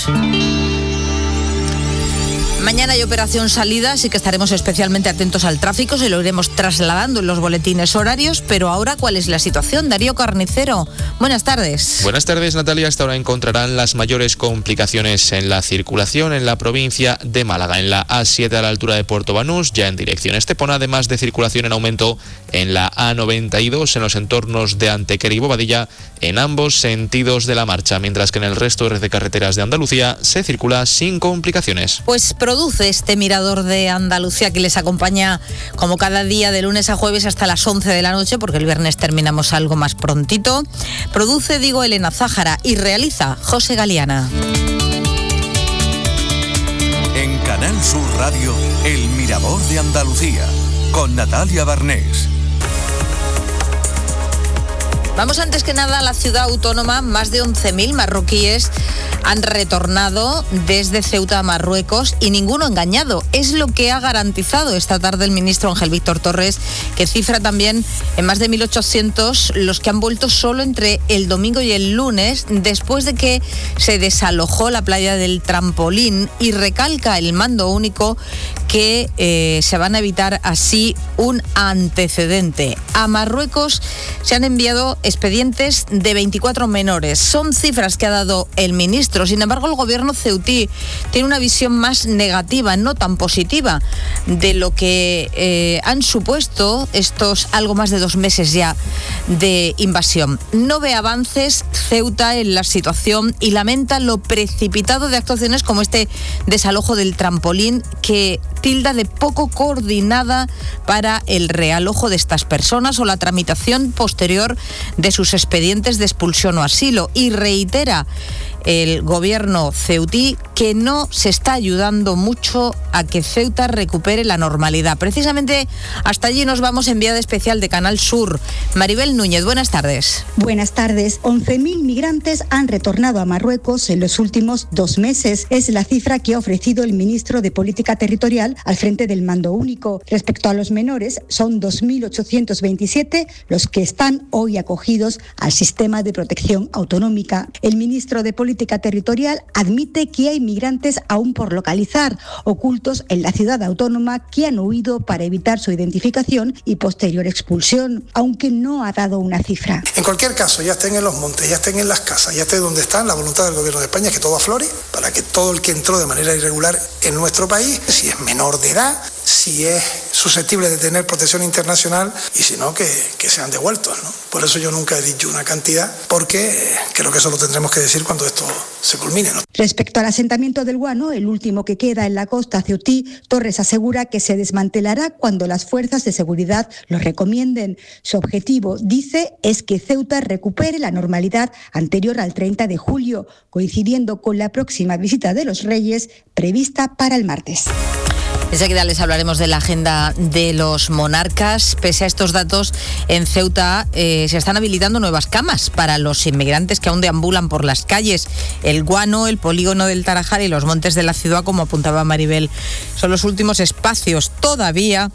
Mañana hay operación salida, así que estaremos especialmente atentos al tráfico, se lo iremos trasladando en los boletines horarios, pero ahora, ¿cuál es la situación? Darío Carnicero, buenas tardes. Buenas tardes, Natalia. Hasta ahora encontrarán las mayores complicaciones en la circulación en la provincia de Málaga, en la A siete a la altura de Puerto Banús, ya en dirección Estepona, además de circulación en aumento en la A noventa y dos, en los entornos de Antequera y Bobadilla, en ambos sentidos de la marcha, mientras que en el resto de carreteras de Andalucía se circula sin complicaciones. Pues produce este Mirador de Andalucía que les acompaña como cada día de lunes a jueves hasta las once de la noche, porque el viernes terminamos algo más prontito. Produce, digo, Elena Zájara y realiza José Galiana. En Canal Sur Radio, El Mirador de Andalucía, con Natalia Barnés. Vamos antes que nada a la ciudad autónoma. Más de once mil marroquíes han retornado desde Ceuta a Marruecos y ninguno engañado. Es lo que ha garantizado esta tarde el ministro Ángel Víctor Torres, que cifra también en más de mil ochocientos los que han vuelto solo entre el domingo y el lunes, después de que se desalojó la playa del Trampolín, y recalca el mando único que eh, se van a evitar así un antecedente. A Marruecos se han enviado expedientes de veinticuatro menores. Son cifras que ha dado el ministro. Sin embargo, el gobierno ceutí tiene una visión más negativa, no tan positiva, de lo que eh, han supuesto estos algo más de dos meses ya de invasión. No ve avances Ceuta en la situación y lamenta lo precipitado de actuaciones como este desalojo del Trampolín, que tilda de poco coordinada para el realojo de estas personas o la tramitación posterior de sus expedientes de expulsión o asilo, y reitera el gobierno ceutí que no se está ayudando mucho a que Ceuta recupere la normalidad. Precisamente hasta allí nos vamos, enviada especial de Canal Sur. Maribel Núñez, buenas tardes. Buenas tardes. once mil migrantes han retornado a Marruecos en los últimos dos meses. Es la cifra que ha ofrecido el ministro de Política Territorial al frente del mando único. Respecto a los menores, son dos mil ochocientos veintisiete los que están hoy acogidos al sistema de protección autonómica. El ministro de Política Territorial admite que hay migrantes aún por localizar, ocultos en la ciudad autónoma, que han huido para evitar su identificación y posterior expulsión, aunque no ha dado una cifra. En cualquier caso, ya estén en los montes, ya estén en las casas, ya estén donde están, la voluntad del gobierno de España es que todo aflore, para que todo el que entró de manera irregular en nuestro país, si es menor de edad, si es susceptible de tener protección internacional, y si no, que, que sean devueltos, ¿no? Por eso yo nunca he dicho una cantidad, porque creo que eso lo tendremos que decir cuando esto se culmine, ¿no? Respecto al asentamiento del Guano, el último que queda en la costa ceutí, Torres asegura que se desmantelará cuando las fuerzas de seguridad lo recomienden. Su objetivo, dice, es que Ceuta recupere la normalidad anterior al treinta de julio, coincidiendo con la próxima visita de los Reyes prevista para el martes. Enseguida les hablaremos de la agenda de los monarcas. Pese a estos datos, en Ceuta eh, se están habilitando nuevas camas para los inmigrantes que aún deambulan por las calles. El Guano, el polígono del Tarajal y los montes de la ciudad, como apuntaba Maribel, son los últimos espacios todavía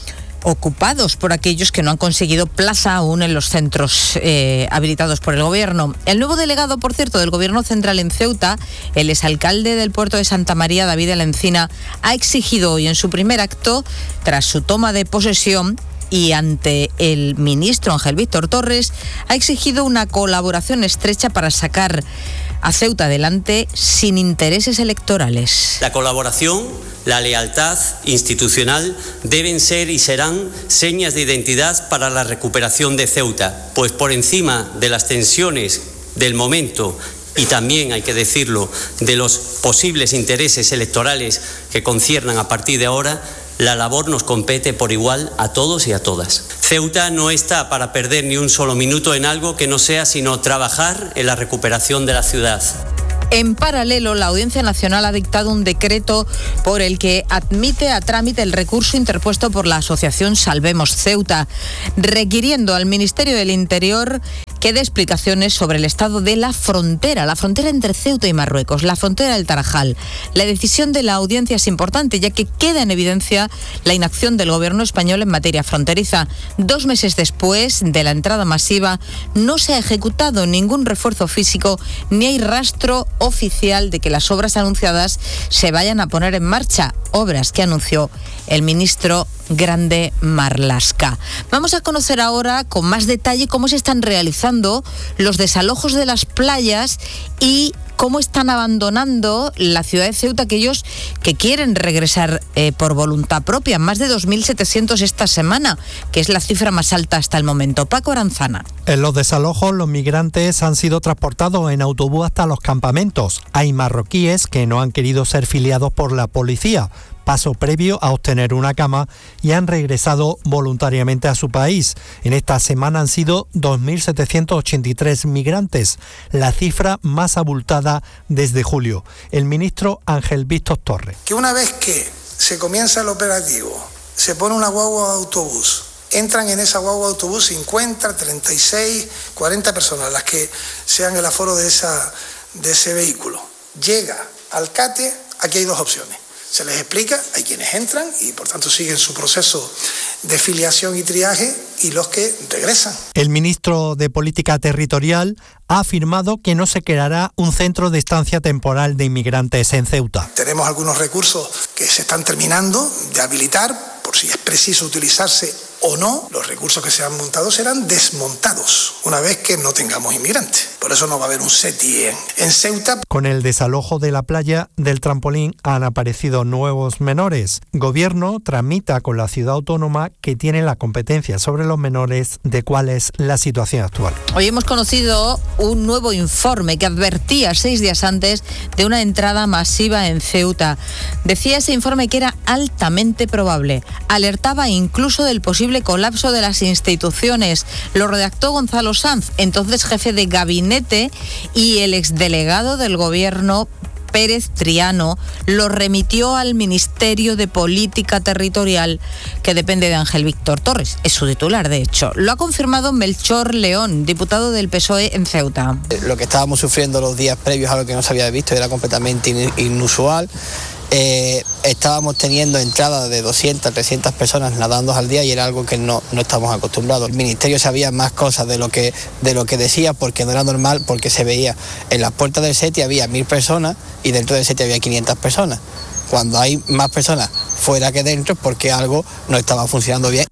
ocupados por aquellos que no han conseguido plaza aún en los centros eh, habilitados por el gobierno. El nuevo delegado, por cierto, del gobierno central en Ceuta, el exalcalde del puerto de Santa María, David de la Encina, ha exigido hoy en su primer acto, tras su toma de posesión, y ante el ministro Ángel Víctor Torres ha exigido una colaboración estrecha para sacar a Ceuta adelante sin intereses electorales. La colaboración, la lealtad institucional deben ser y serán señas de identidad para la recuperación de Ceuta, pues por encima de las tensiones del momento y también, hay que decirlo, de los posibles intereses electorales que conciernan a partir de ahora, la labor nos compete por igual a todos y a todas. Ceuta no está para perder ni un solo minuto en algo que no sea sino trabajar en la recuperación de la ciudad. En paralelo, la Audiencia Nacional ha dictado un decreto por el que admite a trámite el recurso interpuesto por la asociación Salvemos Ceuta, requiriendo al Ministerio del Interior que dé explicaciones sobre el estado de la frontera, la frontera entre Ceuta y Marruecos, la frontera del Tarajal. La decisión de la audiencia es importante, ya que queda en evidencia la inacción del gobierno español en materia fronteriza. Dos meses después de la entrada masiva, no se ha ejecutado ningún refuerzo físico ni hay rastro oficial de que las obras anunciadas se vayan a poner en marcha, obras que anunció el ministro Grande Marlaska. Vamos a conocer ahora con más detalle cómo se están realizando los desalojos de las playas y cómo están abandonando la ciudad de Ceuta aquellos que quieren regresar eh, por voluntad propia. Más de dos mil setecientos esta semana, que es la cifra más alta hasta el momento. Paco Aranzana. En los desalojos, los migrantes han sido transportados en autobús hasta los campamentos. Hay marroquíes que no han querido ser filiados por la policía, paso previo a obtener una cama, y han regresado voluntariamente a su país. En esta semana han sido dos mil setecientos ochenta y tres migrantes, la cifra más abultada desde julio. El ministro Ángel Víctor Torres. Que una vez que se comienza el operativo, se pone una guagua de autobús, entran en esa guagua de autobús cincuenta, treinta y seis, cuarenta personas, las que sean el aforo de, esa, de ese vehículo. Llega al CATE, aquí hay dos opciones. Se les explica, hay quienes entran y por tanto siguen su proceso de filiación y triaje, y los que regresan. El ministro de Política Territorial ha afirmado que no se creará un centro de estancia temporal de inmigrantes en Ceuta. Tenemos algunos recursos que se están terminando de habilitar, por si es preciso utilizarse o no. Los recursos que se han montado serán desmontados una vez que no tengamos inmigrantes. Por eso no va a haber un SETI en, en Ceuta. Con el desalojo de la playa del Trampolín han aparecido nuevos menores. Gobierno tramita con la ciudad autónoma, que tiene la competencia sobre los menores, de cuál es la situación actual. Hoy hemos conocido un nuevo informe que advertía seis días antes de una entrada masiva en Ceuta. Decía ese informe que era altamente probable. Alertaba incluso del posible colapso de las instituciones. Lo redactó Gonzalo Sanz, entonces jefe de gabinete, y el exdelegado del gobierno Pérez Triano lo remitió al Ministerio de Política Territorial, que depende de Ángel Víctor Torres. Es su titular, de hecho. Lo ha confirmado Melchor León, diputado del P S O E en Ceuta. Lo que estábamos sufriendo los días previos a lo que no se había visto era completamente inusual. Eh, estábamos teniendo entradas de doscientas, trescientas personas nadando al día, y era algo que no, no estamos acostumbrados. El ministerio sabía más cosas de lo que de lo que decía, porque no era normal, porque se veía en las puertas del SETI había mil personas y dentro del SETI había quinientas personas. Cuando hay más personas fuera que dentro es porque algo no estaba funcionando bien.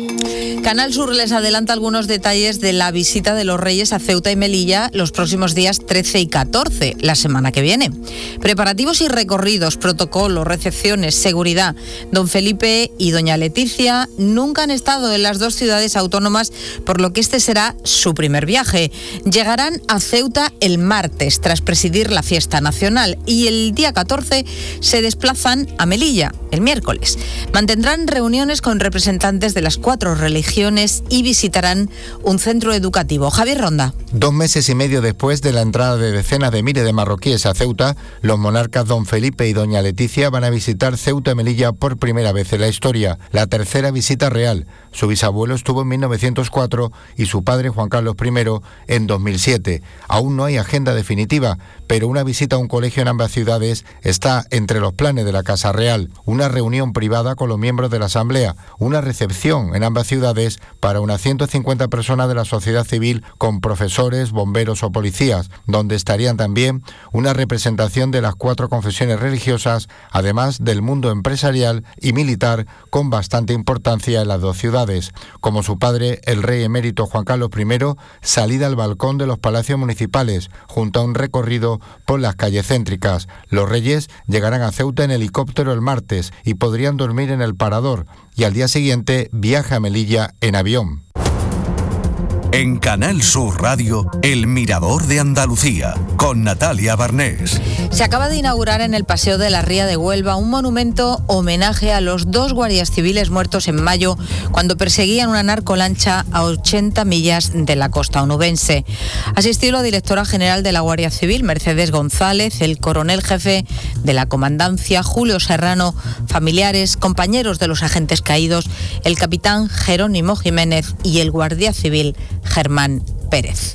Canal Sur les adelanta algunos detalles de la visita de los Reyes a Ceuta y Melilla los próximos días trece y catorce, la semana que viene. Preparativos y recorridos, protocolos, recepciones, seguridad. Don Felipe y doña Leticia nunca han estado en las dos ciudades autónomas, por lo que este será su primer viaje. Llegarán a Ceuta el martes, tras presidir la fiesta nacional, y el día catorce se desplazan a Melilla, el miércoles. Mantendrán reuniones con representantes de las cuatro religiones y visitarán un centro educativo. Javier Ronda. Dos meses y medio después de la entrada de decenas de miles de marroquíes a Ceuta, los monarcas don Felipe y doña Leticia van a visitar Ceuta y Melilla por primera vez en la historia, la tercera visita real. Su bisabuelo estuvo en mil novecientos cuatro y su padre, Juan Carlos primero, en dos mil siete. Aún no hay agenda definitiva, pero una visita a un colegio en ambas ciudades está entre los planes de la Casa Real. Una reunión privada con los miembros de la Asamblea, una recepción en ambas ciudades municipales para unas ciento cincuenta personas de la sociedad civil con profesores, bomberos o policías, donde estarían también una representación de las cuatro confesiones religiosas, además del mundo empresarial y militar con bastante importancia en las dos ciudades. Como su padre, el rey emérito Juan Carlos primero, salida al balcón de los palacios municipales, junto a un recorrido por las calles céntricas. Los reyes llegarán a Ceuta en helicóptero el martes y podrían dormir en el Parador, y al día siguiente viaja a Melilla en avión. En Canal Sur Radio, El Mirador de Andalucía, con Natalia Barnés. Se acaba de inaugurar en el Paseo de la Ría de Huelva un monumento homenaje a los dos guardias civiles muertos en mayo cuando perseguían una narcolancha a ochenta millas de la costa onubense. Asistió la directora general de la Guardia Civil, Mercedes González, el coronel jefe de la comandancia, Julio Serrano, familiares, compañeros de los agentes caídos, el capitán Jerónimo Jiménez y el guardia civil Germán Pérez.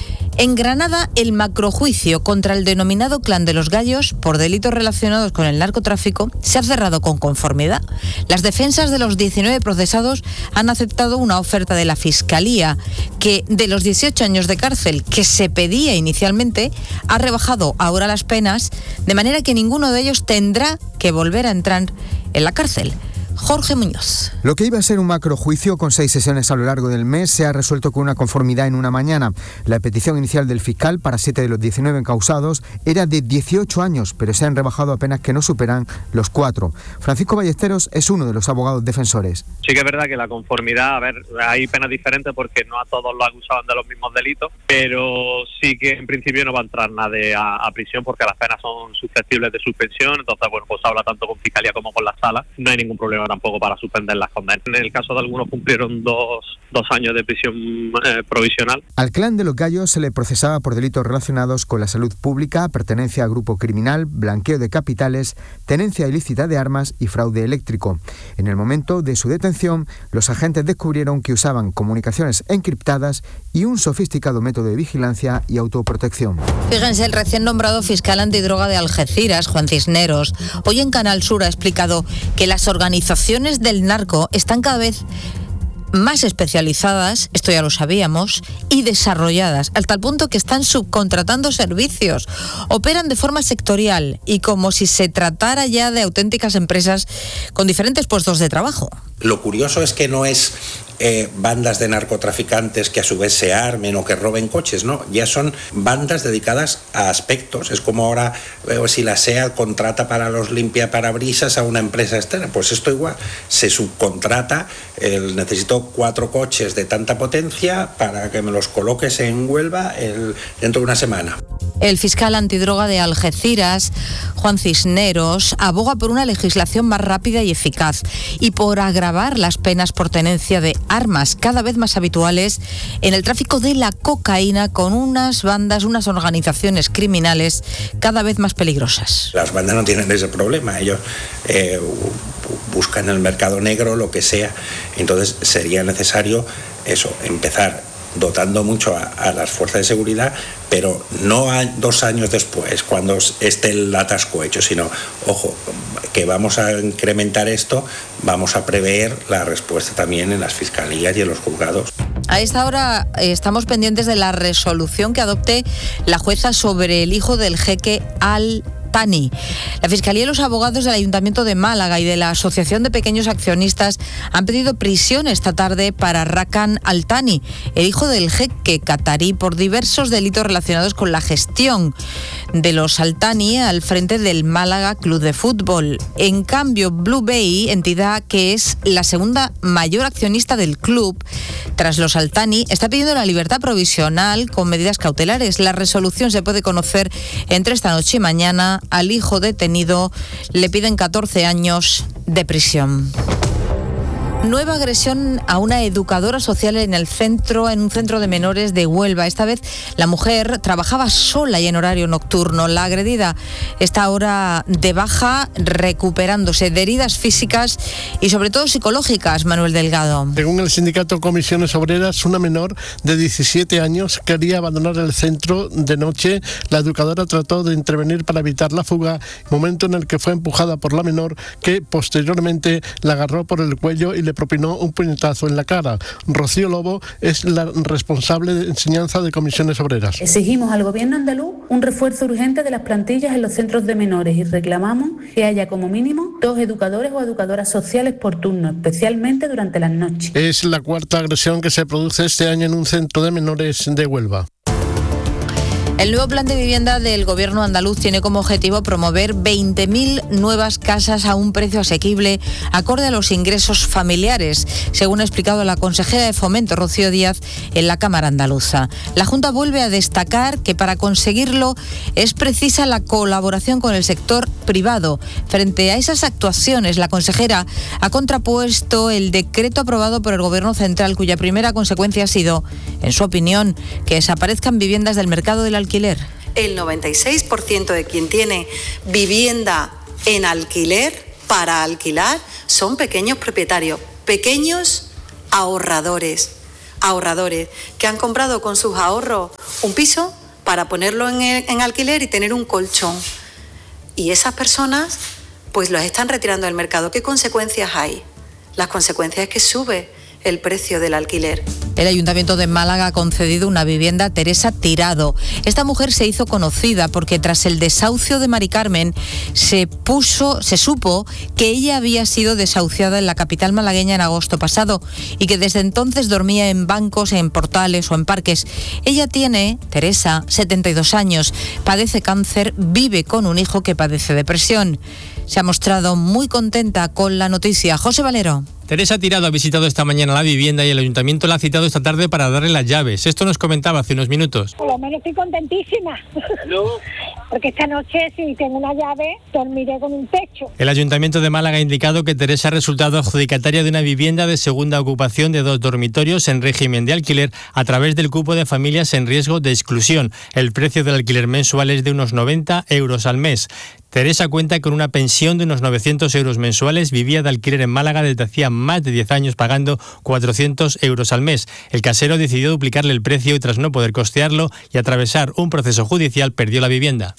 En Granada, el macrojuicio contra el denominado Clan de los Gallos por delitos relacionados con el narcotráfico se ha cerrado con conformidad. Las defensas de los diecinueve procesados han aceptado una oferta de la Fiscalía que, de los dieciocho años de cárcel que se pedía inicialmente, ha rebajado ahora las penas, de manera que ninguno de ellos tendrá que volver a entrar en la cárcel. Jorge Muñoz. Lo que iba a ser un macrojuicio con seis sesiones a lo largo del mes se ha resuelto con una conformidad en una mañana. La petición inicial del fiscal para siete de los diecinueve encausados era de dieciocho años, pero se han rebajado a penas que no superan los cuatro. Francisco Ballesteros es uno de los abogados defensores. Sí que es verdad que la conformidad, a ver, hay penas diferentes porque no a todos los acusaban de los mismos delitos, pero sí que en principio no va a entrar nadie a, a prisión porque las penas son susceptibles de suspensión, entonces bueno, pues habla tanto con Fiscalía como con la Sala, no hay ningún problema tampoco para suspender las condenas. En el caso de algunos cumplieron dos, dos años de prisión eh, provisional. Al Clan de los Gallos se le procesaba por delitos relacionados con la salud pública, pertenencia a grupo criminal, blanqueo de capitales, tenencia ilícita de armas y fraude eléctrico. En el momento de su detención, los agentes descubrieron que usaban comunicaciones encriptadas y un sofisticado método de vigilancia y autoprotección. Fíjense, el recién nombrado fiscal antidroga de Algeciras, Juan Cisneros, hoy en Canal Sur ha explicado que las organizaciones del narco están cada vez más especializadas, esto ya lo sabíamos, y desarrolladas, al tal punto que están subcontratando servicios. Operan de forma sectorial y como si se tratara ya de auténticas empresas con diferentes puestos de trabajo. Lo curioso es que no es eh, bandas de narcotraficantes que a su vez se armen o que roben coches, no, ya son bandas dedicadas a aspectos. Es como ahora eh, si la SEAT contrata para los limpiaparabrisas a una empresa externa, pues esto igual, se subcontrata, el, necesito cuatro coches de tanta potencia para que me los coloques en Huelva el, dentro de una semana. El fiscal antidroga de Algeciras, Juan Cisneros, aboga por una legislación más rápida y eficaz y por agravar las penas por tenencia de armas cada vez más habituales en el tráfico de la cocaína con unas bandas, unas organizaciones criminales cada vez más peligrosas. Las bandas no tienen ese problema, ellos eh, buscan en el mercado negro lo que sea, entonces sería necesario eso, empezar dotando mucho a, a las fuerzas de seguridad, pero no a dos años después, cuando esté el atasco hecho, sino, ojo, que vamos a incrementar esto, vamos a prever la respuesta también en las fiscalías y en los juzgados. A esta hora eh, estamos pendientes de la resolución que adopte la jueza sobre el hijo del jeque Al Thani. La Fiscalía y los abogados del Ayuntamiento de Málaga y de la Asociación de Pequeños Accionistas han pedido prisión esta tarde para Rakan Al Thani, el hijo del jeque catarí, por diversos delitos relacionados con la gestión de los Al Thani al frente del Málaga Club de Fútbol. En cambio, Blue Bay, entidad que es la segunda mayor accionista del club, tras los Al Thani, está pidiendo la libertad provisional con medidas cautelares. La resolución se puede conocer entre esta noche y mañana. Al hijo detenido le piden catorce años de prisión. Nueva agresión a una educadora social en el centro, en un centro de menores de Huelva. Esta vez la mujer trabajaba sola y en horario nocturno. La agredida está ahora de baja, recuperándose de heridas físicas y sobre todo psicológicas. Manuel Delgado. Según el sindicato Comisiones Obreras, una menor de diecisiete años quería abandonar el centro de noche. La educadora trató de intervenir para evitar la fuga, momento en el que fue empujada por la menor, que posteriormente la agarró por el cuello y le propinó un puñetazo en la cara. Rocío Lobo es la responsable de enseñanza de Comisiones Obreras. Exigimos al Gobierno andaluz un refuerzo urgente de las plantillas en los centros de menores y reclamamos que haya como mínimo dos educadores o educadoras sociales por turno, especialmente durante las noches. Es la cuarta agresión que se produce este año en un centro de menores de Huelva. El nuevo plan de vivienda del Gobierno andaluz tiene como objetivo promover veinte mil nuevas casas a un precio asequible acorde a los ingresos familiares, según ha explicado la consejera de Fomento, Rocío Díaz, en la Cámara Andaluza. La Junta vuelve a destacar que para conseguirlo es precisa la colaboración con el sector privado. Frente a esas actuaciones, la consejera ha contrapuesto el decreto aprobado por el Gobierno central, cuya primera consecuencia ha sido, en su opinión, que desaparezcan viviendas del mercado del alquiler. El noventa y seis por ciento de quien tiene vivienda en alquiler para alquilar son pequeños propietarios, pequeños ahorradores, ahorradores que han comprado con sus ahorros un piso para ponerlo en, el, en alquiler y tener un colchón. Y esas personas pues los están retirando del mercado. ¿Qué consecuencias hay? Las consecuencias es que sube el precio del alquiler. El Ayuntamiento de Málaga ha concedido una vivienda a Teresa Tirado. Esta mujer se hizo conocida porque tras el desahucio de Mari Carmen se puso, se supo que ella había sido desahuciada en la capital malagueña en agosto pasado y que desde entonces dormía en bancos, en portales o en parques. Ella tiene, Teresa, setenta y dos años, padece cáncer, vive con un hijo que padece depresión. Se ha mostrado muy contenta con la noticia. José Valero. Teresa Tirado ha visitado esta mañana la vivienda y el ayuntamiento la ha citado esta tarde para darle las llaves. Esto nos comentaba hace unos minutos. Por lo menos estoy contentísima. ¿No? Porque esta noche, si tengo una llave, dormiré con un techo. El ayuntamiento de Málaga ha indicado que Teresa ha resultado adjudicataria de una vivienda de segunda ocupación de dos dormitorios en régimen de alquiler a través del cupo de familias en riesgo de exclusión. El precio del alquiler mensual es de unos noventa euros al mes. Teresa cuenta con una pensión de unos novecientos euros mensuales, vivía de alquiler en Málaga desde hacía más de diez años pagando cuatrocientos euros al mes. El casero decidió duplicarle el precio y tras no poder costearlo y atravesar un proceso judicial perdió la vivienda.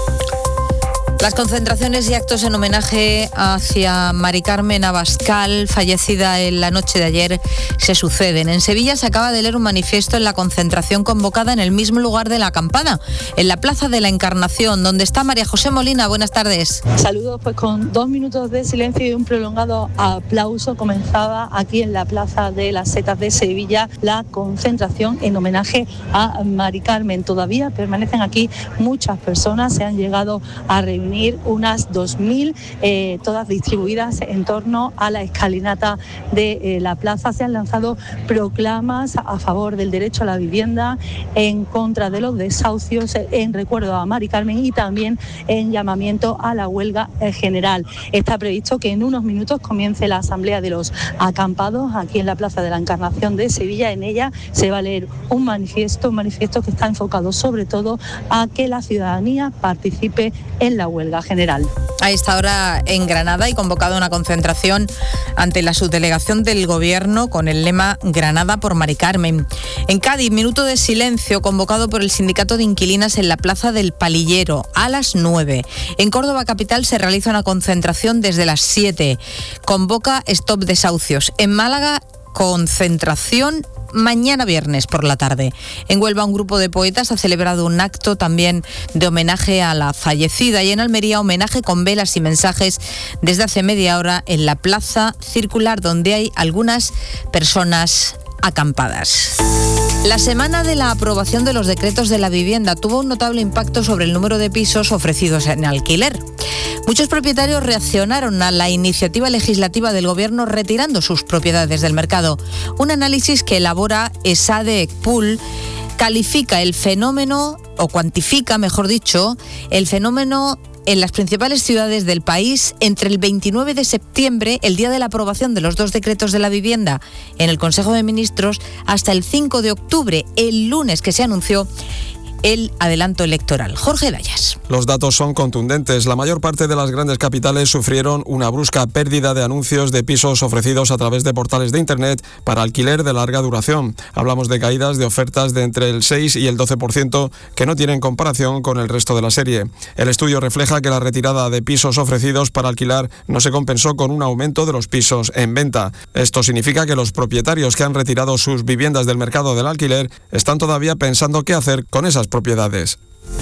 Las concentraciones y actos en homenaje hacia Mari Carmen Abascal, fallecida en la noche de ayer, se suceden. En Sevilla se acaba de leer un manifiesto en la concentración convocada en el mismo lugar de la acampada, en la Plaza de la Encarnación, donde está María José Molina. Buenas tardes. Saludos, pues con dos minutos de silencio y un prolongado aplauso comenzaba aquí en la Plaza de las Setas de Sevilla la concentración en homenaje a Mari Carmen. Todavía permanecen aquí muchas personas, se han llegado a reunir unas dos mil, eh, todas distribuidas en torno a la escalinata de eh, la plaza. Se han lanzado proclamas a favor del derecho a la vivienda, en contra de los desahucios, en recuerdo a Mari Carmen y también en llamamiento a la huelga general. Está previsto que en unos minutos comience la asamblea de los acampados aquí en la Plaza de la Encarnación de Sevilla. En ella se va a leer un manifiesto, un manifiesto que está enfocado sobre todo a que la ciudadanía participe en la huelga general. A esta hora en Granada y convocado una concentración ante la subdelegación del Gobierno con el lema Granada por Mari Carmen. En Cádiz, minuto de silencio convocado por el Sindicato de Inquilinas en la Plaza del Palillero a las nueve. En Córdoba capital se realiza una concentración desde las siete. Convoca Stop Desahucios. En Málaga, concentración mañana viernes por la tarde. En Huelva, un grupo de poetas ha celebrado un acto también de homenaje a la fallecida y en Almería homenaje con velas y mensajes desde hace media hora en la Plaza Circular, donde hay algunas personas acampadas. La semana de la aprobación de los decretos de la vivienda tuvo un notable impacto sobre el número de pisos ofrecidos en alquiler. Muchos propietarios reaccionaron a la iniciativa legislativa del Gobierno retirando sus propiedades del mercado. Un análisis que elabora ESADE Ecpool califica el fenómeno, o cuantifica, mejor dicho, el fenómeno en las principales ciudades del país entre el veintinueve de septiembre, el día de la aprobación de los dos decretos de la vivienda en el Consejo de Ministros, hasta el cinco de octubre, el lunes que se anunció el adelanto electoral. Jorge Dayas. Los datos son contundentes. La mayor parte de las grandes capitales sufrieron una brusca pérdida de anuncios de pisos ofrecidos a través de portales de Internet para alquiler de larga duración. Hablamos de caídas de ofertas de entre el seis y el doce por ciento que no tienen comparación con el resto de la serie. El estudio refleja que la retirada de pisos ofrecidos para alquilar no se compensó con un aumento de los pisos en venta. Esto significa que los propietarios que han retirado sus viviendas del mercado del alquiler están todavía pensando qué hacer con esas propiedades.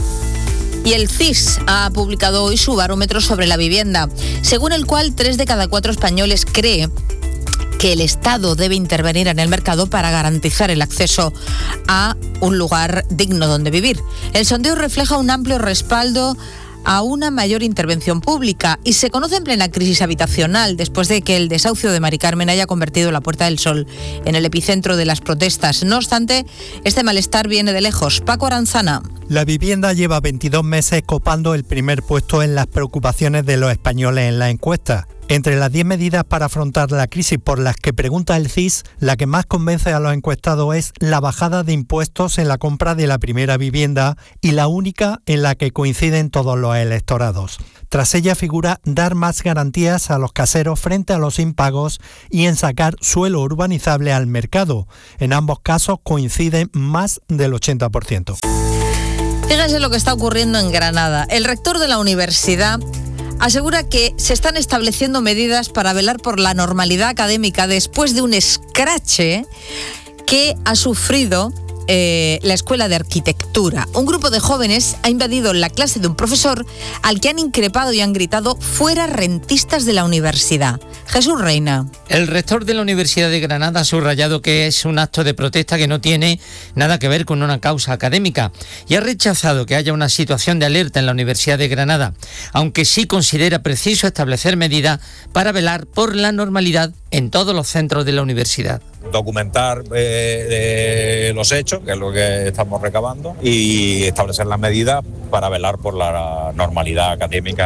Y el C I S ha publicado hoy su barómetro sobre la vivienda, según el cual tres de cada cuatro españoles cree que el Estado debe intervenir en el mercado para garantizar el acceso a un lugar digno donde vivir. El sondeo refleja un amplio respaldo a una mayor intervención pública y se conoce en plena crisis habitacional después de que el desahucio de Mari Carmen haya convertido la Puerta del Sol en el epicentro de las protestas. No obstante, este malestar viene de lejos. Paco Aranzana. La vivienda lleva veintidós meses copando el primer puesto en las preocupaciones de los españoles en la encuesta. Entre las diez medidas para afrontar la crisis por las que pregunta el C I S, la que más convence a los encuestados es la bajada de impuestos en la compra de la primera vivienda y la única en la que coinciden todos los electorados. Tras ella figura dar más garantías a los caseros frente a los impagos y en sacar suelo urbanizable al mercado. En ambos casos coinciden más del ochenta por ciento. Fíjense lo que está ocurriendo en Granada. El rector de la universidad asegura que se están estableciendo medidas para velar por la normalidad académica después de un escrache que ha sufrido eh, la Escuela de Arquitectura. Un grupo de jóvenes ha invadido la clase de un profesor al que han increpado y han gritado fuera rentistas de la universidad. Jesús Reina. El rector de la Universidad de Granada ha subrayado que es un acto de protesta que no tiene nada que ver con una causa académica y ha rechazado que haya una situación de alerta en la Universidad de Granada, aunque sí considera preciso establecer medidas para velar por la normalidad en todos los centros de la universidad. Documentar eh, eh, los hechos, que es lo que estamos recabando, y establecer las medidas para velar por la normalidad académica,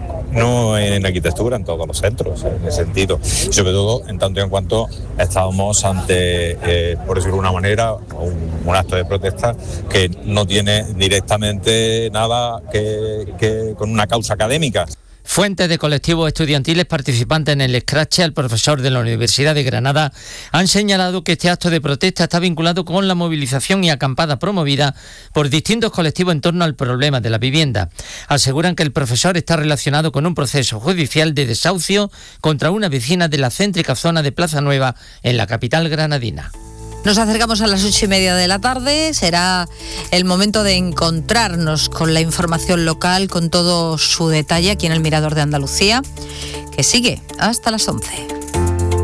no en arquitectura, en todos los centros, en ese sentido. Y sobre todo, en tanto y en cuanto estábamos ante, eh, por decirlo de una manera, un, un acto de protesta que no tiene directamente nada que, que con una causa académica. Fuentes de colectivos estudiantiles participantes en el escrache al profesor de la Universidad de Granada han señalado que este acto de protesta está vinculado con la movilización y acampada promovida por distintos colectivos en torno al problema de la vivienda. Aseguran que el profesor está relacionado con un proceso judicial de desahucio contra una vecina de la céntrica zona de Plaza Nueva en la capital granadina. Nos acercamos a las ocho y media de la tarde. Será el momento de encontrarnos con la información local, con todo su detalle aquí en el Mirador de Andalucía, que sigue hasta las once.